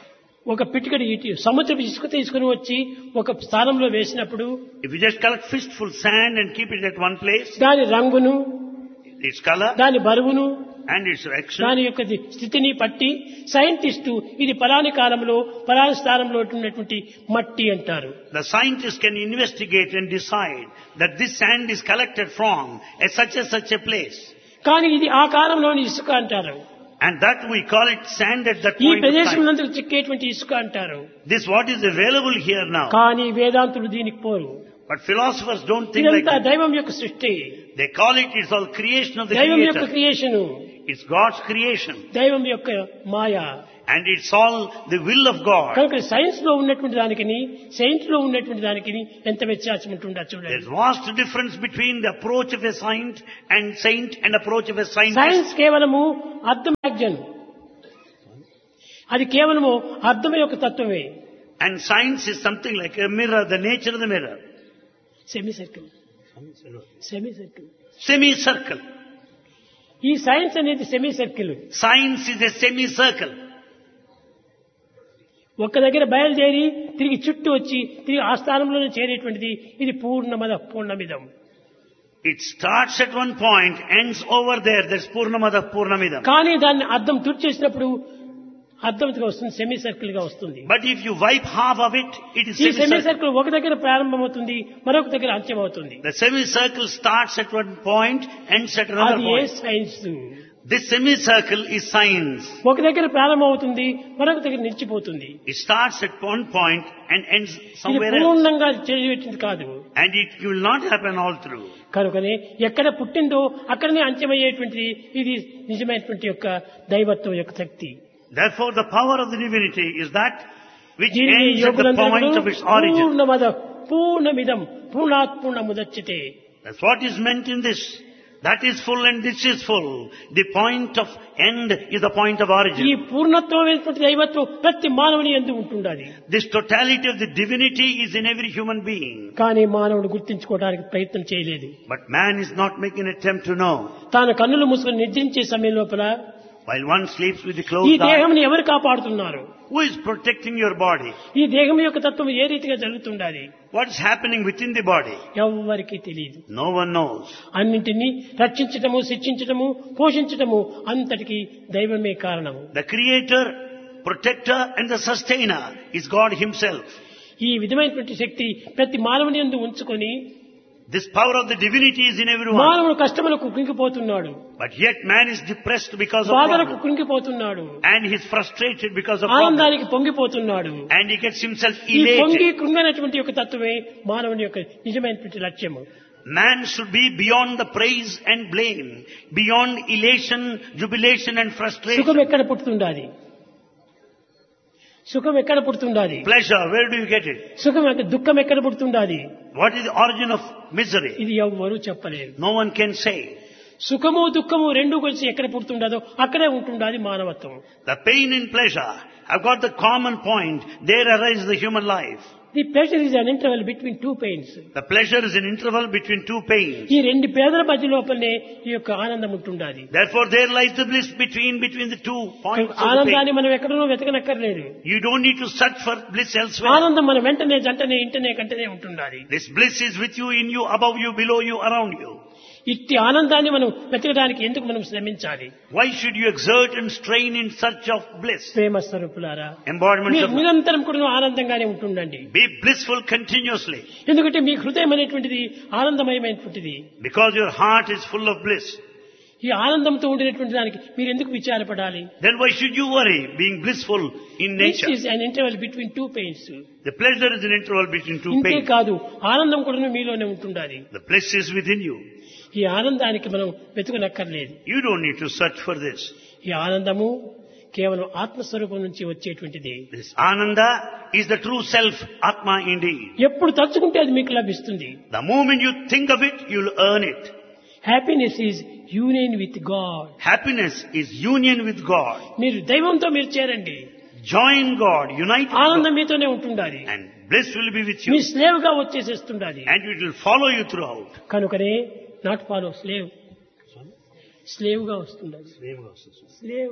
[SPEAKER 1] ఒక పిటికడి సముద్రపు ఇసుక తీసుకుని వచ్చి ఒక స్థానంలో వేసినప్పుడు
[SPEAKER 2] If you just collect fistful sand and keep it at one place,
[SPEAKER 1] దాని రంగును,
[SPEAKER 2] its color
[SPEAKER 1] దాని బరువును,
[SPEAKER 2] and its action,
[SPEAKER 1] దాని యొక్క స్థితిని పట్టి సైంటిస్టు ఇది పలాని కాలంలో పలాని స్థానంలో ఉన్నటువంటి మట్టి అంటారు.
[SPEAKER 2] the scientist can investigate and decide that this sand is collected from such a place.
[SPEAKER 1] కానీ ఇది ఆ కాలంలోని ఇసుక అంటారు.
[SPEAKER 2] And that we call it sand at that
[SPEAKER 1] ఈ
[SPEAKER 2] point of
[SPEAKER 1] ప్రదేశం
[SPEAKER 2] time.
[SPEAKER 1] నందు చిక్కేటువంటి ఇసుక అంటారు.
[SPEAKER 2] This what is available here now.
[SPEAKER 1] కానీ వేదాంతులు దీనికి పోరు.
[SPEAKER 2] But philosophers don't think like
[SPEAKER 1] ఇదంతా
[SPEAKER 2] that.
[SPEAKER 1] దైవం యొక్క సృష్టి,
[SPEAKER 2] They call it's all creation of the
[SPEAKER 1] దైవం యొక్క
[SPEAKER 2] Creator.
[SPEAKER 1] Creation,
[SPEAKER 2] It's God's creation.
[SPEAKER 1] దైవం యొక్క మాయ.
[SPEAKER 2] And it's all the will of God.
[SPEAKER 1] కనుక సైన్స్ లో ఉన్నటువంటి దానికి సైన్స్ లో ఉన్నటువంటి దానికి ఎంత వ్యత్యాసం ఉంటుందో చూడండి.
[SPEAKER 2] There's vast difference between the approach of a saint and approach of a scientist.
[SPEAKER 1] Science కేవలము అర్థం అది కేవలము అర్థం యొక్క తత్వమే.
[SPEAKER 2] And science is something like a mirror, the nature of the mirror. Semicircle.
[SPEAKER 1] ఈ సైన్స్ అనేది semi circle.
[SPEAKER 2] Science is a semicircle.
[SPEAKER 1] ఒక్క దగ్గర బయలుదేరి తిరిగి చుట్టూ వచ్చి తిరిగి ఆ స్థానంలోనే చేరేటువంటిది ఇది పూర్ణమిదం.
[SPEAKER 2] It starts at one point, ends over there. That's Purnamada Purnamidam.
[SPEAKER 1] కానీ దాన్ని అర్థం తుడిచేసినప్పుడు అర్థంగా వస్తుంది, సెమీ సర్కిల్ గా వస్తుంది.
[SPEAKER 2] But if you wipe half of it, it is
[SPEAKER 1] ఈ సెమీ సర్కిల్ ఒక దగ్గర ప్రారంభమవుతుంది, మరొక దగ్గర అంత్యమవుతుంది.
[SPEAKER 2] The semicircle starts at one point, ends at another point.
[SPEAKER 1] అది science.
[SPEAKER 2] This semicircle is science.
[SPEAKER 1] ఒక దగ్గర ప్రారంభమవుతుంది, మరొక దగ్గర నిలిచిపోతుంది.
[SPEAKER 2] It starts at one point and ends somewhere
[SPEAKER 1] ఇది
[SPEAKER 2] else.
[SPEAKER 1] పూర్ణంగా చేయబడింది కాదు.
[SPEAKER 2] And it will not happen all through.
[SPEAKER 1] కనుకనే ఎక్కడ పుట్టిందో అక్కడనే అంత్యమయ్యేటువంటిది ఇది నిజమైనటువంటి యొక్క దైవత్వం యొక్క శక్తి.
[SPEAKER 2] Therefore, the power of the divinity is that which ends at the point of its origin.
[SPEAKER 1] పూర్ణమిదం పూర్ణాత్ పూర్ణముదచ్యతే.
[SPEAKER 2] That's what is meant in this. That is full and this is full. The point of end is the point of
[SPEAKER 1] ఈ
[SPEAKER 2] origin.
[SPEAKER 1] పూర్ణత్వమైనటువంటి దైవత్వం ప్రతి మానవుని యందు ఉంటుండాలి.
[SPEAKER 2] This totality of the divinity is in every human being.
[SPEAKER 1] కానీ మానవుడు గుర్తించుకోవడానికి ప్రయత్నం చేయలేదు.
[SPEAKER 2] But man is not making an attempt to know.
[SPEAKER 1] తాను కన్నులు మూసుకొని నిద్రించే సమయం లోపల
[SPEAKER 2] While one sleeps with the
[SPEAKER 1] ఈ
[SPEAKER 2] closed eyes,
[SPEAKER 1] దేహంని ఎవరు కాపాడుతున్నారు?
[SPEAKER 2] who is protecting your body?
[SPEAKER 1] ఈ దేహం యొక్క తత్వం ఏ రీతిగా జరుగుతుండాలి?
[SPEAKER 2] What is happening within the body?
[SPEAKER 1] ఎవ్వరికీ తెలియదు.
[SPEAKER 2] No one knows.
[SPEAKER 1] అన్నింటినీ రక్షించటము, శిక్షించటము, పోషించటము అంతటికి దైవమే కారణము.
[SPEAKER 2] The creator, protector and the sustainer is God himself.
[SPEAKER 1] ఈ విధమైనటువంటి శక్తి ప్రతి మానవుని యందు ఉంచుకొని
[SPEAKER 2] This power of the divinity is in everyone.
[SPEAKER 1] మానవుడు కష్టములకు కుంగిపోతున్నాడు,
[SPEAKER 2] But yet man is depressed because of
[SPEAKER 1] బాధలకు
[SPEAKER 2] problems.
[SPEAKER 1] కుంగిపోతున్నాడు,
[SPEAKER 2] And he is frustrated because of problems.
[SPEAKER 1] ఆనందానికి పొంగిపోతున్నాడు.
[SPEAKER 2] And he gets himself
[SPEAKER 1] ఈ పొంగి
[SPEAKER 2] elated.
[SPEAKER 1] కృంగనటువంటి యొక్క తత్వమే మానవుని యొక్క నిజమైనటువంటి లక్ష్యము.
[SPEAKER 2] Man should be beyond the praise and blame, beyond elation, jubilation and
[SPEAKER 1] సుఖం
[SPEAKER 2] frustration.
[SPEAKER 1] ఎక్కడ పుడుతుండాలి? సుఖం ఎక్కడ పుడుతుండాలి?
[SPEAKER 2] Pleasure, where do you get it?
[SPEAKER 1] దుఃఖం ఎక్కడ పుడుతుండాలి?
[SPEAKER 2] What is the origin of misery?
[SPEAKER 1] ఇది ఎవ్వరూ చెప్పలేరు.
[SPEAKER 2] No one can say.
[SPEAKER 1] సుఖము దుఃఖము రెండు కలిసి ఎక్కడ పుడుతుండదో అక్కడే ఉంటుండాలి మానవత్వం.
[SPEAKER 2] The pain and pleasure have got the common point. There arises the human life.
[SPEAKER 1] The pleasure is an interval between two pains.
[SPEAKER 2] The pleasure is an interval between two pains.
[SPEAKER 1] ఈ రెండు పేదల మధ్య లోపలనే ఈ యొక్క ఆనందం ఉంటుండాలి.
[SPEAKER 2] Therefore, there lies the bliss between the two points of the
[SPEAKER 1] ఆనందాన్ని
[SPEAKER 2] pain.
[SPEAKER 1] మనం ఎక్కడనో వెతకనక్కర్లేదు.
[SPEAKER 2] You don't need to search for bliss elsewhere.
[SPEAKER 1] ఆనందం మన వెంటనే జంటనే ఇంటనే కంటనే ఉంటుండాలి.
[SPEAKER 2] This bliss is with you, in you, above you, below you, around you.
[SPEAKER 1] ఇట్టి ఆనందాన్ని మనం వెతకడానికి ఎందుకు మనం శ్రమించాలి?
[SPEAKER 2] Why should you exert and strain in search of bliss?
[SPEAKER 1] ప్రేమ స్వరూపులారా,
[SPEAKER 2] Embodiments of
[SPEAKER 1] నిరంతరం కూడా ఆనందంగానే ఉంటుండండి.
[SPEAKER 2] Be blissful continuously.
[SPEAKER 1] ఎందుకంటే మీ హృదయం అనేటువంటిది ఆనందమయమైనటువంటిది.
[SPEAKER 2] Because your heart is full of bliss.
[SPEAKER 1] ఈ ఆనందంతో ఉండినటువంటి దానికి మీరు ఎందుకు విచారపడాలి?
[SPEAKER 2] Then why should you worry, being blissful in
[SPEAKER 1] This
[SPEAKER 2] nature?
[SPEAKER 1] is an interval between two pains.
[SPEAKER 2] The pleasure is an interval between two
[SPEAKER 1] ఇంతే
[SPEAKER 2] pains.
[SPEAKER 1] కాదు, ఆనందం కూడా మీలోనే ఉంటుండాలి.
[SPEAKER 2] The bliss is within you.
[SPEAKER 1] ఈ ఆనందానికి మనం వెతుకనక్కర్లేదు.
[SPEAKER 2] You don't need to search for this.
[SPEAKER 1] ఈ ఆనందము కేవలం ఆత్మస్వరూపం నుంచి వచ్చేటువంటిది.
[SPEAKER 2] This Ananda is the true self, Atma indeed.
[SPEAKER 1] ఎప్పుడు తలుచుకుంటే అది మీకు లభిస్తుంది.
[SPEAKER 2] The moment you think of it, you'll earn it.
[SPEAKER 1] Happiness is union with God.
[SPEAKER 2] Happiness is union with God.
[SPEAKER 1] మీరు దైవంతో మీరు చేరండి,
[SPEAKER 2] Join God, unite with
[SPEAKER 1] ఆనందం
[SPEAKER 2] God.
[SPEAKER 1] మీతోనే ఉంటుండాలి.
[SPEAKER 2] And bliss will be with
[SPEAKER 1] me
[SPEAKER 2] you.
[SPEAKER 1] Slave గా వచ్చేసేస్తుండాలి.
[SPEAKER 2] And it will follow you throughout.
[SPEAKER 1] కనుకనే not follow slave, slave గా వస్తుండాలి. Slave.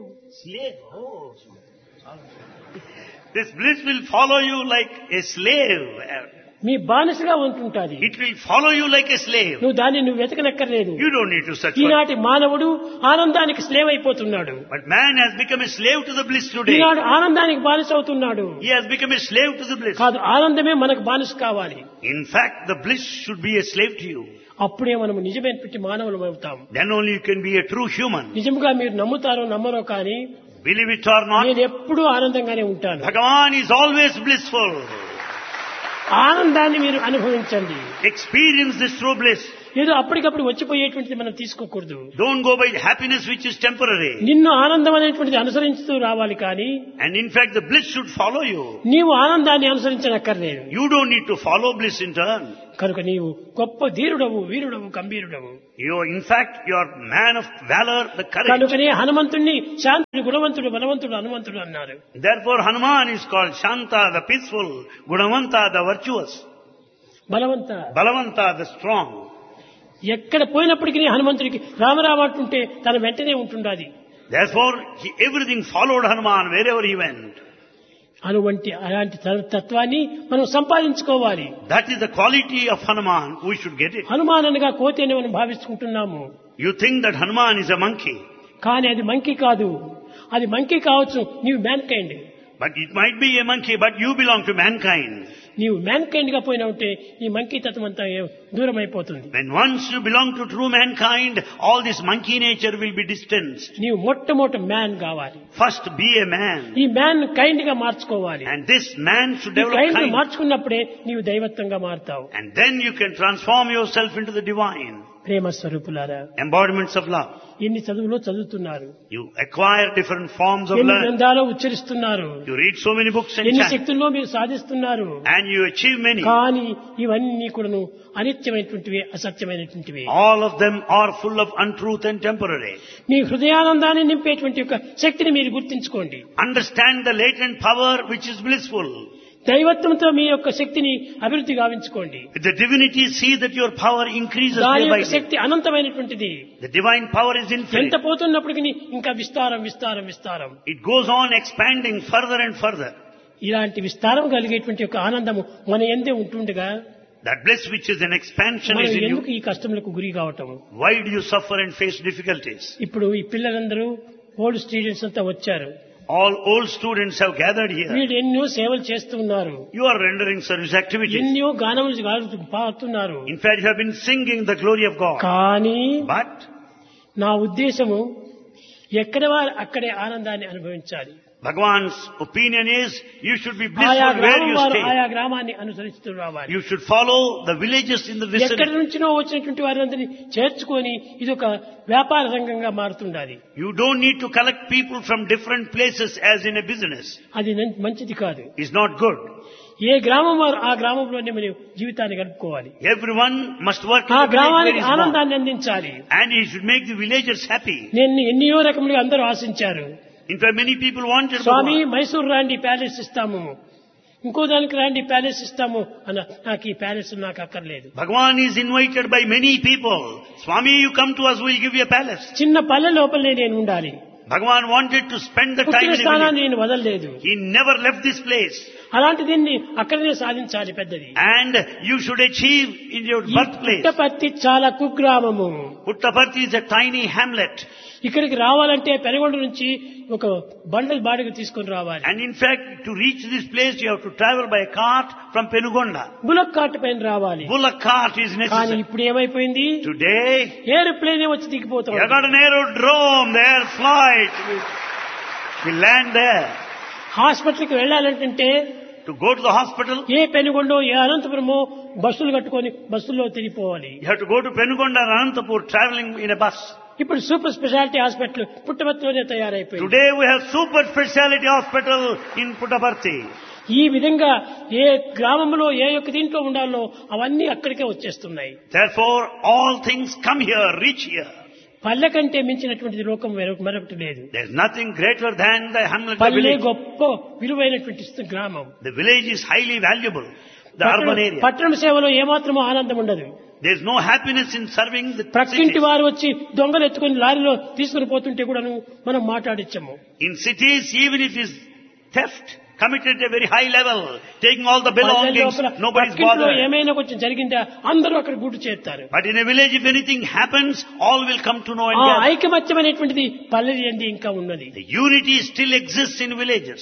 [SPEAKER 2] This bliss will follow you like a slave.
[SPEAKER 1] మీ బానిసగా ఉంటుంటాది.
[SPEAKER 2] It will follow you like a slave.
[SPEAKER 1] నువ్వు వెతకనక్కర్లేదు.
[SPEAKER 2] You don't need to search for it.
[SPEAKER 1] ఈనాటి మానవుడు ఆనందానికి slave అయిపోతున్నాడు.
[SPEAKER 2] But man has become a slave to the bliss today.
[SPEAKER 1] ఈనాడు ఆనందానికి బానిస అవుతున్నాడు.
[SPEAKER 2] He has become a slave to the bliss.
[SPEAKER 1] కాదు, ఆనందమే మనకు బానిస కావాలి.
[SPEAKER 2] In fact, the bliss should be a slave to you.
[SPEAKER 1] అప్పుడే మనం నిజమైనటువంటి మానవులు అవుతాం.
[SPEAKER 2] Then only you can be a true human.
[SPEAKER 1] నిజంగా మీరు నమ్ముతారో నమ్మరో కానీ
[SPEAKER 2] Believe it or not,
[SPEAKER 1] నేను ఎప్పుడూ ఆనందంగానే ఉంటాను.
[SPEAKER 2] Bhagavan is always blissful.
[SPEAKER 1] ఆనందాన్ని మీరు అనుభవించండి.
[SPEAKER 2] Experience this true bliss.
[SPEAKER 1] ఏదో అప్పటికప్పుడు వచ్చిపోయేటువంటిది మనం తీసుకోకూడదు.
[SPEAKER 2] Don't go by the happiness which is temporary.
[SPEAKER 1] నిన్ను ఆనందం అనేటువంటిది అనుసరిస్తూ రావాలి కానీ
[SPEAKER 2] And in fact, the bliss should follow you.
[SPEAKER 1] నీవు ఆనందాన్ని అనుసరించనక్కర్లేదు.
[SPEAKER 2] You don't need to follow bliss in turn.
[SPEAKER 1] కనుక నీవు గొప్ప ధీరుడవు, వీరుడవు, గంభీరుడవు.
[SPEAKER 2] In fact, you are man of valor, the courage.
[SPEAKER 1] కనుకనే హనుమంతుణ్ణి శాంతుడు, గుణవంతుడు, బలవంతుడు, హనుమంతుడు అన్నారు.
[SPEAKER 2] Therefore, Hanuman is called Shanta, the peaceful, Gunavanta, the virtuous,
[SPEAKER 1] బలవంత.
[SPEAKER 2] Balavanta, the strong.
[SPEAKER 1] ఎక్కడ పోయినప్పటికీ హనుమంతుడికి రామరామ అంటుంటే తన వెంటనే ఉంటుండాది.
[SPEAKER 2] Therefore, everything followed Hanuman wherever he went.
[SPEAKER 1] అలాంటి తత్వాన్ని మనం సంపాదించుకోవాలి.
[SPEAKER 2] That is the quality of Hanuman. We should get it.
[SPEAKER 1] Hanuman అనగా కోతి అని మనం భావించుకుంటున్నాము.
[SPEAKER 2] You think that Hanuman is a monkey.
[SPEAKER 1] కానీ అది మంకీ కాదు. అది మంకీ కావచ్చు, నీవు man kind.
[SPEAKER 2] But it might be a monkey, but you belong to mankind.
[SPEAKER 1] నీవు మ్యాన్ కైండ్ గా పోయినా ఉంటే ఈ మంకీ తత్వం అంతా దూరం అయిపోతుంది.
[SPEAKER 2] When once you belong to true mankind, all this monkey nature will be distanced.
[SPEAKER 1] నీవు మొట్టమొదటి మ్యాన్ కావాలి.
[SPEAKER 2] First be a man.
[SPEAKER 1] ఈ మ్యాన్ కైండ్ గా మార్చుకోవాలి.
[SPEAKER 2] And this man should develop
[SPEAKER 1] kind
[SPEAKER 2] kindness.
[SPEAKER 1] మార్చుకున్నప్పుడే నీవు దైవత్వంగా మారుతావు.
[SPEAKER 2] And then you can transform yourself into the divine.
[SPEAKER 1] ప్రేమ స్వరూపులారా,
[SPEAKER 2] Embodiments of love.
[SPEAKER 1] ఎన్ని చదువులో చదువుతున్నారు,
[SPEAKER 2] You acquire different forms of
[SPEAKER 1] ఎన్ని
[SPEAKER 2] learning.
[SPEAKER 1] గ్రంథాలు ఉచ్చరిస్తున్నారు,
[SPEAKER 2] You read so many books and
[SPEAKER 1] ఎన్ని
[SPEAKER 2] chant.
[SPEAKER 1] శక్తుల్లో మీరు సాధిస్తున్నారు.
[SPEAKER 2] And you achieve many.
[SPEAKER 1] కానీ ఇవన్నీ కూడాను అనిత్యమైనటువంటివి, అసత్యమైనటువంటివి.
[SPEAKER 2] All of them are full of untruth and temporary.
[SPEAKER 1] మీ హృదయానందాన్ని నింపేటువంటి యొక్క శక్తిని మీరు గుర్తించుకోండి.
[SPEAKER 2] Understand the latent power which is blissful.
[SPEAKER 1] దైవత్వంతో మీ యొక్క శక్తిని అభివృద్ధి గావించుకోండి.
[SPEAKER 2] With the divinity, see that your power increases
[SPEAKER 1] దాని
[SPEAKER 2] day by
[SPEAKER 1] యొక్క
[SPEAKER 2] day.
[SPEAKER 1] Shakti అనంతమైనటువంటిది.
[SPEAKER 2] The divine power is
[SPEAKER 1] ఎంత
[SPEAKER 2] infinite.
[SPEAKER 1] పోతున్నప్పటికీ ఇంకా విస్తారం విస్తారం విస్తారం.
[SPEAKER 2] It goes on expanding further and further.
[SPEAKER 1] ఇలాంటి విస్తారం కలిగేటువంటి యొక్క ఆనందము మన ఎందే ఉంటుండగా
[SPEAKER 2] That bliss which is an expansion
[SPEAKER 1] మనం
[SPEAKER 2] is in
[SPEAKER 1] ఎందుకు
[SPEAKER 2] you.
[SPEAKER 1] ఈ కష్టములకు గురి కావటం?
[SPEAKER 2] Why do you suffer and face difficulties?
[SPEAKER 1] ఇప్పుడు ఈ పిల్లలందరూ ఓల్డ్ స్టూడెంట్స్ అంతా వచ్చారు.
[SPEAKER 2] All old students have gathered here.
[SPEAKER 1] వీళ్ళు ఎన్నో సేవలు చేస్తూ ఉన్నారు.
[SPEAKER 2] You are rendering service activities.
[SPEAKER 1] ఎన్నో గానములు పాడుతున్నారు.
[SPEAKER 2] In fact, you have been singing the glory of God.
[SPEAKER 1] కానీ
[SPEAKER 2] But
[SPEAKER 1] నా ఉద్దేశము ఎక్కడ వారు అక్కడే ఆనందాన్ని అనుభవించాలి.
[SPEAKER 2] Bhagavan's opinion is you should be
[SPEAKER 1] ఆయా
[SPEAKER 2] blissful where
[SPEAKER 1] గ్రామం
[SPEAKER 2] you
[SPEAKER 1] వారు
[SPEAKER 2] stay.
[SPEAKER 1] ఆయా గ్రామాన్ని అనుసరిస్తూ రావాలి.
[SPEAKER 2] You should follow the villages in the
[SPEAKER 1] ఎక్కడి
[SPEAKER 2] vicinity.
[SPEAKER 1] నుంచినో వచ్చినటువంటి వారందరినీ చేర్చుకొని ఇది ఒక వ్యాపార రంగంగా మారుతుండాలి.
[SPEAKER 2] You don't need to collect people from different places as in a business.
[SPEAKER 1] అది మంచిది కాదు.
[SPEAKER 2] It's not good.
[SPEAKER 1] ఏ గ్రామం వారు ఆ గ్రామంలోనే మనం జీవితాన్ని గడుపుకోవాలి.
[SPEAKER 2] Everyone must work in
[SPEAKER 1] ఆ
[SPEAKER 2] the village where
[SPEAKER 1] గ్రామానికి
[SPEAKER 2] he is born.
[SPEAKER 1] ఆనందాన్ని అందించాలి.
[SPEAKER 2] And he should make the villagers happy.
[SPEAKER 1] నేను ఎన్నో రకములుగా అందరూ ఆశించారు.
[SPEAKER 2] In fact, many people wanted
[SPEAKER 1] Swamy
[SPEAKER 2] Bhagavan.
[SPEAKER 1] Mysore రాండి ప్యాలెస్ ఇస్తాము, ఇంకో దానికి రాండి ప్యాలెస్ ఇస్తాము అన్న. నాకు ఈ ప్యాలెస్ నాకు అక్కర్లేదు.
[SPEAKER 2] Bhagavan is invited by many people. Swami, you come to us, we'll give you a palace.
[SPEAKER 1] చిన్న పల్లె లోపలనే నేను ఉండాలి.
[SPEAKER 2] Bhagavan wanted to spend the time
[SPEAKER 1] పుట్టిన
[SPEAKER 2] in a
[SPEAKER 1] స్థానాన్ని
[SPEAKER 2] village.
[SPEAKER 1] నేను వదలలేదు.
[SPEAKER 2] He never left this place.
[SPEAKER 1] అలాంటి దీన్ని అక్కడనే సాధించాలి పెద్దది.
[SPEAKER 2] And you should achieve in your
[SPEAKER 1] ఈ
[SPEAKER 2] birthplace.
[SPEAKER 1] పుట్టపర్తి చాలా కుగ్రామము.
[SPEAKER 2] Puttaparthi is a tiny hamlet.
[SPEAKER 1] ఇక్కడికి రావాలంటే పెనుగొండ నుంచి ఒక బండల్ బాడిగ తీసుకొని రావాలి.
[SPEAKER 2] And in fact, to reach this place, you have to travel by cart from Penugonda.
[SPEAKER 1] Bullock cart పైన రావాలి.
[SPEAKER 2] Bullock cart is
[SPEAKER 1] కానీ
[SPEAKER 2] necessary.
[SPEAKER 1] ఇప్పుడు ఏమైపోయింది,
[SPEAKER 2] Today,
[SPEAKER 1] ఏరోప్లేనే వచ్చి
[SPEAKER 2] you
[SPEAKER 1] దిగిపోతాం.
[SPEAKER 2] have got an aerodrome, the air flight. We land there.
[SPEAKER 1] హాస్పిటల్కి వెళ్ళాలంటే
[SPEAKER 2] To go to the hospital,
[SPEAKER 1] ఏ పెనుగొండో ఏ అనంతపురమో బస్సులు కట్టుకొని బస్సుల్లో తిరిగిపోవాలి.
[SPEAKER 2] you have to go to Penugonda and Anantapur traveling in a bus.
[SPEAKER 1] ఇప్పుడు సూపర్ స్పెషాలిటీ హాస్పిటల్ పుట్టపర్తిలోనే తయారైపోయింది.
[SPEAKER 2] Today we have super speciality hospital in Puttaparthi.
[SPEAKER 1] ఈ విధంగా ఏ గ్రామంలో ఏ యొక్క దీంట్లో ఉండాలో అవన్నీ అక్కడికే వచ్చేస్తున్నాయి.
[SPEAKER 2] Therefore, all things come here, reach here.
[SPEAKER 1] పల్లె కంటే మించినటువంటి లోకం మరొకటి లేదు.
[SPEAKER 2] There is nothing greater than the hamlet, the
[SPEAKER 1] పల్లె
[SPEAKER 2] village.
[SPEAKER 1] గొప్ప విలువైనటువంటి గ్రామం.
[SPEAKER 2] The village is highly valuable. The urban area.
[SPEAKER 1] పట్టణ సేవలో ఏమాత్రమో ఆనందం ఉండదు.
[SPEAKER 2] There is no happiness in serving the
[SPEAKER 1] ప్రక్కింటి
[SPEAKER 2] cities.
[SPEAKER 1] వారు వచ్చి దొంగలు ఎత్తుకొని లారీలో తీసుకుని పోతుంటే కూడాను మనం మాట్లాడించాము.
[SPEAKER 2] In cities, even if it is theft committed at a very high level, taking all the belongings, nobody is
[SPEAKER 1] పక్కింట్లో
[SPEAKER 2] bothered.
[SPEAKER 1] ఏమైనా కొంచెం జరిగిందా అందరూ అక్కడ గుడ్డు చేస్తారు.
[SPEAKER 2] But in a village, if anything happens, all will come to know and
[SPEAKER 1] ఆ
[SPEAKER 2] gather.
[SPEAKER 1] ఐకమత్యమైనటువంటిది పల్లెది అంది ఇంకా ఉన్నది.
[SPEAKER 2] The unity still exists in villages.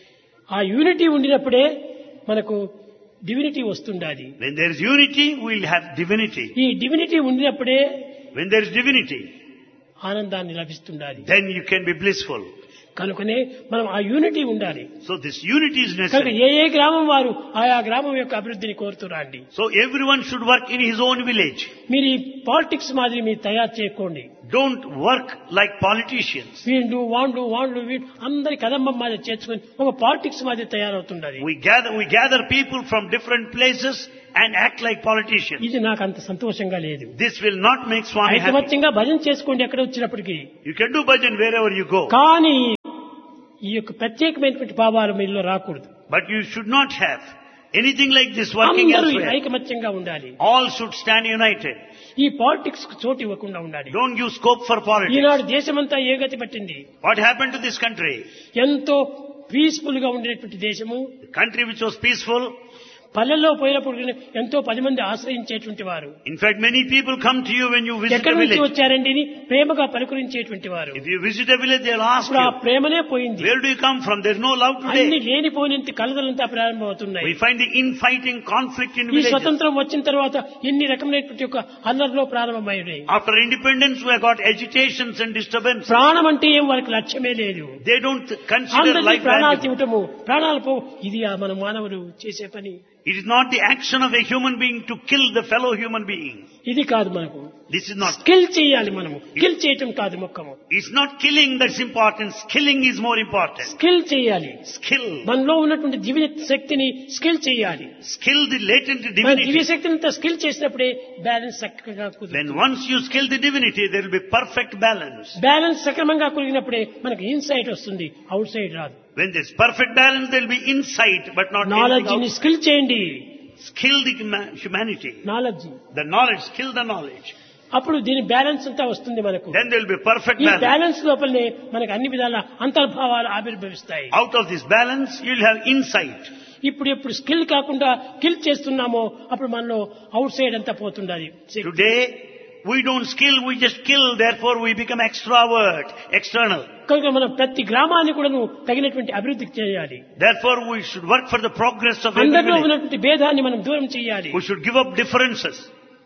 [SPEAKER 1] ఆ యూనిటీ ఉండినప్పుడే మనకు divinity వస్తుండాలి.
[SPEAKER 2] When there is unity, we will have divinity.
[SPEAKER 1] ఈ డివినిటీ ఉండినప్పుడే
[SPEAKER 2] When there is divinity,
[SPEAKER 1] ఆనందాన్ని లభిస్తుండాలి.
[SPEAKER 2] then you can be blissful.
[SPEAKER 1] కనుకనే మనం ఆ యూనిటీ ఉండాలి.
[SPEAKER 2] So this unity is
[SPEAKER 1] కనుక
[SPEAKER 2] necessary.
[SPEAKER 1] ఏ గ్రామం వారు ఆయా గ్రామం యొక్క అభివృద్ధిని కోరుతురండి.
[SPEAKER 2] So everyone should work in his own village.
[SPEAKER 1] మీరు ఈ పాలిటిక్స్ మాదిరి మీరు తయారు చేయకండి.
[SPEAKER 2] Don't work like politicians.
[SPEAKER 1] వీళ్ళు వాళ్ళు అందరి కదంబం మాదిరి చేర్చుకొని ఒక పాలిటిక్స్ మాదిరి తయారవుతుండాలి.
[SPEAKER 2] We gather people from different places and act like politicians.
[SPEAKER 1] ఇది నాకు అంత సంతోషంగా లేదు.
[SPEAKER 2] This will not make Swami happy.
[SPEAKER 1] ఐకమత్యంగా భజన చేసుకోండి ఎక్కడ వచ్చినప్పటికీ.
[SPEAKER 2] You can do bhajan wherever you go.
[SPEAKER 1] కానీ ఈ యొక్క ప్రత్యేకమైనటువంటి భావాలు మీలో రాకూడదు.
[SPEAKER 2] But you should not have anything like this working
[SPEAKER 1] అందరూ
[SPEAKER 2] elsewhere.
[SPEAKER 1] ఐకమత్యంగా ఉండాలి.
[SPEAKER 2] All should stand united.
[SPEAKER 1] ఈ పాలిటిక్స్ కు చోటు ఇవ్వకుండా ఉండాలి.
[SPEAKER 2] Don't give scope for politics.
[SPEAKER 1] ఈనాడు దేశమంతా ఏ గతి పట్టింది.
[SPEAKER 2] What happened to this country?
[SPEAKER 1] ఎంతో పీస్ఫుల్ గా ఉండేటువంటి దేశము.
[SPEAKER 2] The country which was peaceful.
[SPEAKER 1] పల్లెల్లో పోయినప్పుడు ఎంతో 10 మంది ఆశ్రయించేటువంటి వారు.
[SPEAKER 2] In fact, many people come to you when you visit
[SPEAKER 1] ఎక్కడి
[SPEAKER 2] a
[SPEAKER 1] నుంచి
[SPEAKER 2] village.
[SPEAKER 1] వచ్చారండి అని ప్రేమగా పలుకరించేటువంటి వారు.
[SPEAKER 2] If you visit a village, they'll ask
[SPEAKER 1] ఇప్పుడు ఆ
[SPEAKER 2] you,
[SPEAKER 1] ప్రేమనే పోయింది.
[SPEAKER 2] where do you come from? There's no love
[SPEAKER 1] అన్ని
[SPEAKER 2] today.
[SPEAKER 1] లేనిపోయినంత కలదలంతా ప్రారంభమవుతున్నాయి.
[SPEAKER 2] We find the infighting, conflict in
[SPEAKER 1] ఈ
[SPEAKER 2] villages.
[SPEAKER 1] స్వతంత్రం వచ్చిన తర్వాత ఎన్ని రకమైనటువంటి యొక్క అల్లర్లో ప్రారంభమయ్యాయి.
[SPEAKER 2] After independence, we have got agitations and disturbance.
[SPEAKER 1] ప్రాణం అంటే ఏం వారికి లక్ష్యమే లేదు.
[SPEAKER 2] They don't consider
[SPEAKER 1] అందరికీ
[SPEAKER 2] life
[SPEAKER 1] ప్రాణాలు
[SPEAKER 2] valuable.
[SPEAKER 1] తీవటము ప్రాణాలు పో ఇది మన మానవులు చేసే పని.
[SPEAKER 2] It is not the action of a human being to kill the fellow human being.
[SPEAKER 1] ఇది కాదు మనకు.
[SPEAKER 2] This is not.
[SPEAKER 1] స్కిల్ చేయాలి మనము. కిల్ చేయటం కాదు ముఖ్యము.
[SPEAKER 2] It's not killing that's important. Skilling is more important.
[SPEAKER 1] Skill చేయాలి.
[SPEAKER 2] Skill.
[SPEAKER 1] మనలో ఉన్నటువంటి దివ్య శక్తిని స్కిల్ చేయాలి.
[SPEAKER 2] Skill the latent
[SPEAKER 1] మన
[SPEAKER 2] divinity.
[SPEAKER 1] దివ్య శక్తిని స్కిల్ చేసినప్పుడే బ్యాలెన్స్ చక్కగా కుదురుతుంది.
[SPEAKER 2] Then once you skill the divinity, there will be perfect balance.
[SPEAKER 1] Balance సక్రమంగా కుదిరినప్పుడే మనకు ఇన్సైట్ వస్తుంది, అవుట్ సైడ్ రాదు.
[SPEAKER 2] When there's perfect balance, there will be insight, but not
[SPEAKER 1] knowledge ని
[SPEAKER 2] anything out.
[SPEAKER 1] స్కిల్ చేయండి.
[SPEAKER 2] Skill the humanity.
[SPEAKER 1] Knowledge
[SPEAKER 2] The knowledge, skill the knowledge.
[SPEAKER 1] అప్పుడు దీని balance అంతా వస్తుంది మనకు.
[SPEAKER 2] Then there will be perfect
[SPEAKER 1] ఈ
[SPEAKER 2] balance.
[SPEAKER 1] Balance లోపలనే మనకు అన్ని విధాల అంతర్భావాలు ఆవిర్భవిస్తాయి.
[SPEAKER 2] Out of this balance, you'll have insight.
[SPEAKER 1] ఇప్పుడు స్కిల్ కాకుండా కిల్ చేస్తున్నామో అప్పుడు మనలో అవుట్ సైడ్ అంతా పోతుండాలి.
[SPEAKER 2] Today, we don't skill, we just kill, therefore we become extrovert, external.
[SPEAKER 1] కనుక మనం ప్రతి గ్రామాన్ని కూడా తగినటువంటి అభివృద్ధి చేయాలి.
[SPEAKER 2] Therefore we should work for the progress of every
[SPEAKER 1] అందరిలో
[SPEAKER 2] village.
[SPEAKER 1] ఉన్నటువంటి భేదాన్ని మనం దూరం చేయాలి.
[SPEAKER 2] We should give up differences.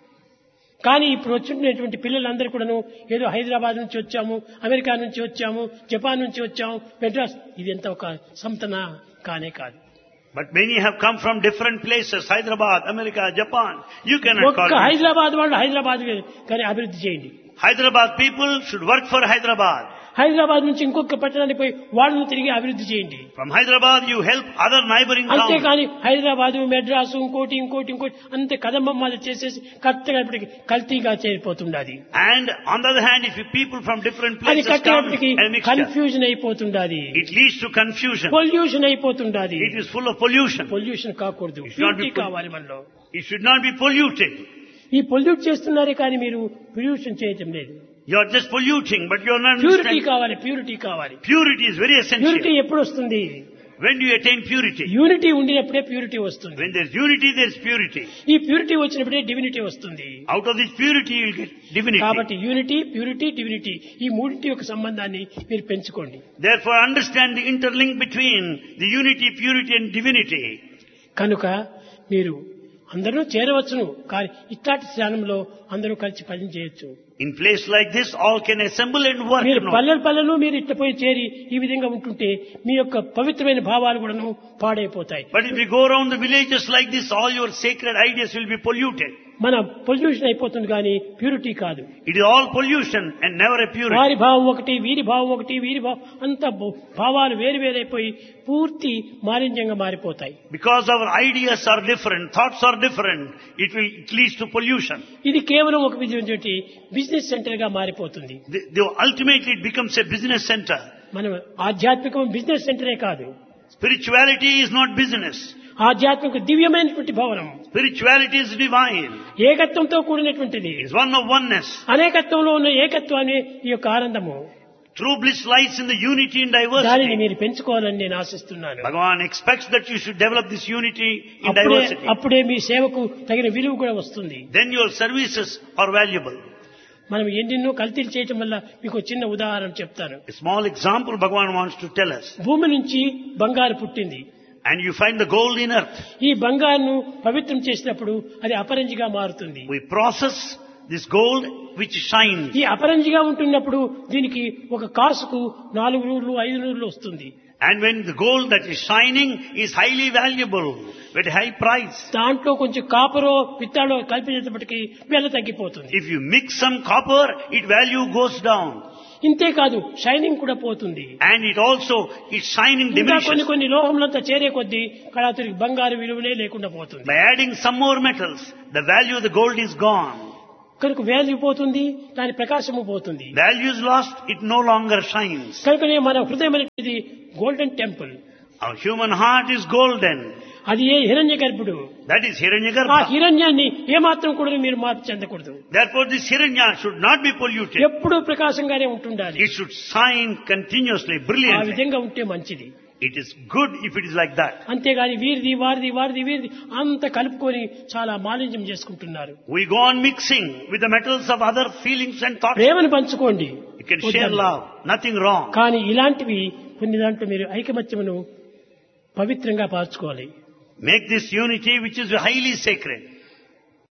[SPEAKER 1] కానీ ఇప్పుడు వచ్చినటువంటి పిల్లలందరూ కూడాను ఏదో హైదరాబాద్ నుంచి వచ్చాము, అమెరికా నుంచి వచ్చాము, జపాన్ నుంచి వచ్చాము, మెడ్రాస్, ఇదంతా ఒక సంతన కానే కాదు.
[SPEAKER 2] But many have come from different places, Hyderabad, America, Japan. You cannot call
[SPEAKER 1] ఒక్క
[SPEAKER 2] them.
[SPEAKER 1] హైదరాబాద్ వాళ్ళు హైదరాబాద్ కానీ అభివృద్ధి చేయండి.
[SPEAKER 2] Hyderabad people should work for Hyderabad.
[SPEAKER 1] Hyderabad నుంచి ఇంకొక పట్టణానికి పోయి వాళ్ళని తిరిగి అభివృద్ధి చేయండి.
[SPEAKER 2] From Hyderabad you help other neighboring towns.
[SPEAKER 1] అంతేకాని హైదరాబాద్, మెడ్రాసు, ఇంకోటి అంతే కదంబం మాదిరి చేసేసి కరెక్ట్గా ఇప్పటికి కల్తీగా చేరిపోతుండాలి.
[SPEAKER 2] And on the other hand, if you people from different
[SPEAKER 1] అది
[SPEAKER 2] places come
[SPEAKER 1] కట్టేపటికి
[SPEAKER 2] and mixture,
[SPEAKER 1] confusion అయిపోతుండాలి.
[SPEAKER 2] it leads to confusion.
[SPEAKER 1] Pollution అయిపోతుండాలి.
[SPEAKER 2] It is full of pollution.
[SPEAKER 1] Pollution కాకూడదు.
[SPEAKER 2] It should not be
[SPEAKER 1] purity కావాలి మనలో.
[SPEAKER 2] It should not be polluted.
[SPEAKER 1] ఈ pollute చేస్తున్నారే కానీ మీరు pollution చేయటం లేదు.
[SPEAKER 2] You are just polluting, but you are not
[SPEAKER 1] purity
[SPEAKER 2] understanding.
[SPEAKER 1] కావాలి. ప్యూరిటీ కావాలి.
[SPEAKER 2] Purity is very essential.
[SPEAKER 1] Purity ఎప్పుడు వస్తుంది?
[SPEAKER 2] When do you attain purity?
[SPEAKER 1] Unity ఉండినప్పుడే ప్యూరిటీ వస్తుంది.
[SPEAKER 2] When there is unity, there is purity.
[SPEAKER 1] ఈ purity వచ్చినప్పుడే divinity వస్తుంది.
[SPEAKER 2] Out of this purity, you will get divinity.
[SPEAKER 1] కాబట్టి యూనిటీ, ప్యూరిటీ, డివినిటీ ఈ మూడింటి యొక్క సంబంధాన్ని మీరు పెంచుకోండి.
[SPEAKER 2] Therefore, understand the interlink between the unity, purity and divinity.
[SPEAKER 1] కనుక మీరు అందరూ చేరవచ్చును, కానీ ఇట్లాంటి స్థానంలో అందరూ కలిసి పని చేయొచ్చు.
[SPEAKER 2] In place like this, all can assemble and work.
[SPEAKER 1] మీరు
[SPEAKER 2] No?
[SPEAKER 1] పల్లెలు మీరు ఇట్లా పోయి చేరి ఈ విధంగా ఉంటుంటే మీ యొక్క పవిత్రమైన భావాలు కూడాను పాడైపోతాయి.
[SPEAKER 2] But if you go around the villages like this, all your sacred ideas will be polluted.
[SPEAKER 1] మన పొల్యూషన్ అయిపోతుంది కానీ ప్యూరిటీ కాదు.
[SPEAKER 2] It is all pollution and never a purity.
[SPEAKER 1] వారి భావం ఒకటి, వీరి భావం ఒకటి, వీరి భావం అంత భావాలు వేరువేరైపోయి పూర్తి మాలిన్యంగా మారిపోతాయి.
[SPEAKER 2] Because our ideas are different, thoughts are different, it leads to pollution.
[SPEAKER 1] ఇది కేవలం ఒక విధమైనటువంటి బిజినెస్ సెంటర్ గా మారిపోతుంది.
[SPEAKER 2] Ultimately it becomes a business center.
[SPEAKER 1] మనం ఆధ్యాత్మికం బిజినెస్ సెంటరే కాదు.
[SPEAKER 2] Spirituality is not business.
[SPEAKER 1] ఆధ్యాత్మిక దివ్యమైనటువంటి భవనం.
[SPEAKER 2] Spirituality is divine.
[SPEAKER 1] ఏకత్వంతో కూడినటువంటిది.
[SPEAKER 2] It is one of oneness.
[SPEAKER 1] అనేకత్వంలో ఉన్న ఏకత్వాన్ని ఈ యొక్క ఆనందము.
[SPEAKER 2] True bliss lies in the unity and
[SPEAKER 1] దానిని
[SPEAKER 2] diversity.
[SPEAKER 1] మీరు పెంచుకోవాలని నేను ఆశిస్తున్నాను.
[SPEAKER 2] Bhagavan expects that you should develop this unity in diversity.
[SPEAKER 1] అప్పుడే మీ సేవకు తగిన విలువ కూడా వస్తుంది.
[SPEAKER 2] Then your services are valuable.
[SPEAKER 1] మనం ఎన్నెన్నో కల్తీలు చేయటం వల్ల మీకు ఒక చిన్న ఉదాహరణ చెప్తాను.
[SPEAKER 2] A small example Bhagavan wants to tell us.
[SPEAKER 1] భూమి నుంచి బంగారు పుట్టింది.
[SPEAKER 2] And you find the gold in earth.
[SPEAKER 1] ఈ బంగారును పవిత్రం చేసినప్పుడు అది అపరంజిగా మారుతుంది.
[SPEAKER 2] We process This gold which shines.
[SPEAKER 1] ఈ అపరంజిగా ఉంటున్నప్పుడు దీనికి ఒక కాసుకు 4 రూపాయలు 5 రూపాయలు వస్తుంది.
[SPEAKER 2] And when the gold that is shining is highly valuable, with high price.
[SPEAKER 1] దాంట్లో కొంచెం కాపరో పిత్తాడో కలిపినప్పటికీ వెల తగ్గిపోతుంది.
[SPEAKER 2] If you mix some copper, its value goes down.
[SPEAKER 1] ఇంతే కాదు, షైనింగ్ కూడా పోతుంది.
[SPEAKER 2] And it also, its shining
[SPEAKER 1] ఇంకా కొన్ని
[SPEAKER 2] diminishes.
[SPEAKER 1] కొన్ని లోహంలంతా చేరే కొద్దీ కళాతురికి బంగారు విలువనే లేకుండా పోతుంది.
[SPEAKER 2] By adding some more metals, the value of the gold is gone.
[SPEAKER 1] కనుక వాల్యూ పోతుంది, దాని ప్రకాశము పోతుంది.
[SPEAKER 2] Value is lost, it no longer shines.
[SPEAKER 1] కనుకనే మన హృదయం అనేది golden temple.
[SPEAKER 2] Our human heart is golden.
[SPEAKER 1] అది ఏ హిరణ్య గర్భుడు.
[SPEAKER 2] That is
[SPEAKER 1] ఆ
[SPEAKER 2] Hiranyagarbha.
[SPEAKER 1] హిరణ్యాన్ని ఏమాత్రం కూడా మీరు మార్పు చెందకూడదు.
[SPEAKER 2] Therefore this Hiranya should not be polluted.
[SPEAKER 1] ఎప్పుడూ ప్రకాశంగానే ఉంటుండాలి.
[SPEAKER 2] It should shine continuously,
[SPEAKER 1] ఆ
[SPEAKER 2] brilliantly.
[SPEAKER 1] విధంగా ఉంటే మంచిది.
[SPEAKER 2] It is good if it is like that.
[SPEAKER 1] అంతేగాని వీరిది వారిది వారిది వీరిది అంత కలుపుకొని చాలా మాలిన్యం చేసుకుంటున్నారు.
[SPEAKER 2] We go on mixing with the metals of other feelings and thoughts.
[SPEAKER 1] ప్రేమను పంచుకోండి.
[SPEAKER 2] You can share love, nothing wrong.
[SPEAKER 1] కానీ ఇలాంటివి కొన్ని దాంట్లో మీరు ఐకమత్యమును పవిత్రంగా పార్చుకోవాలి.
[SPEAKER 2] Make this unity which is highly sacred.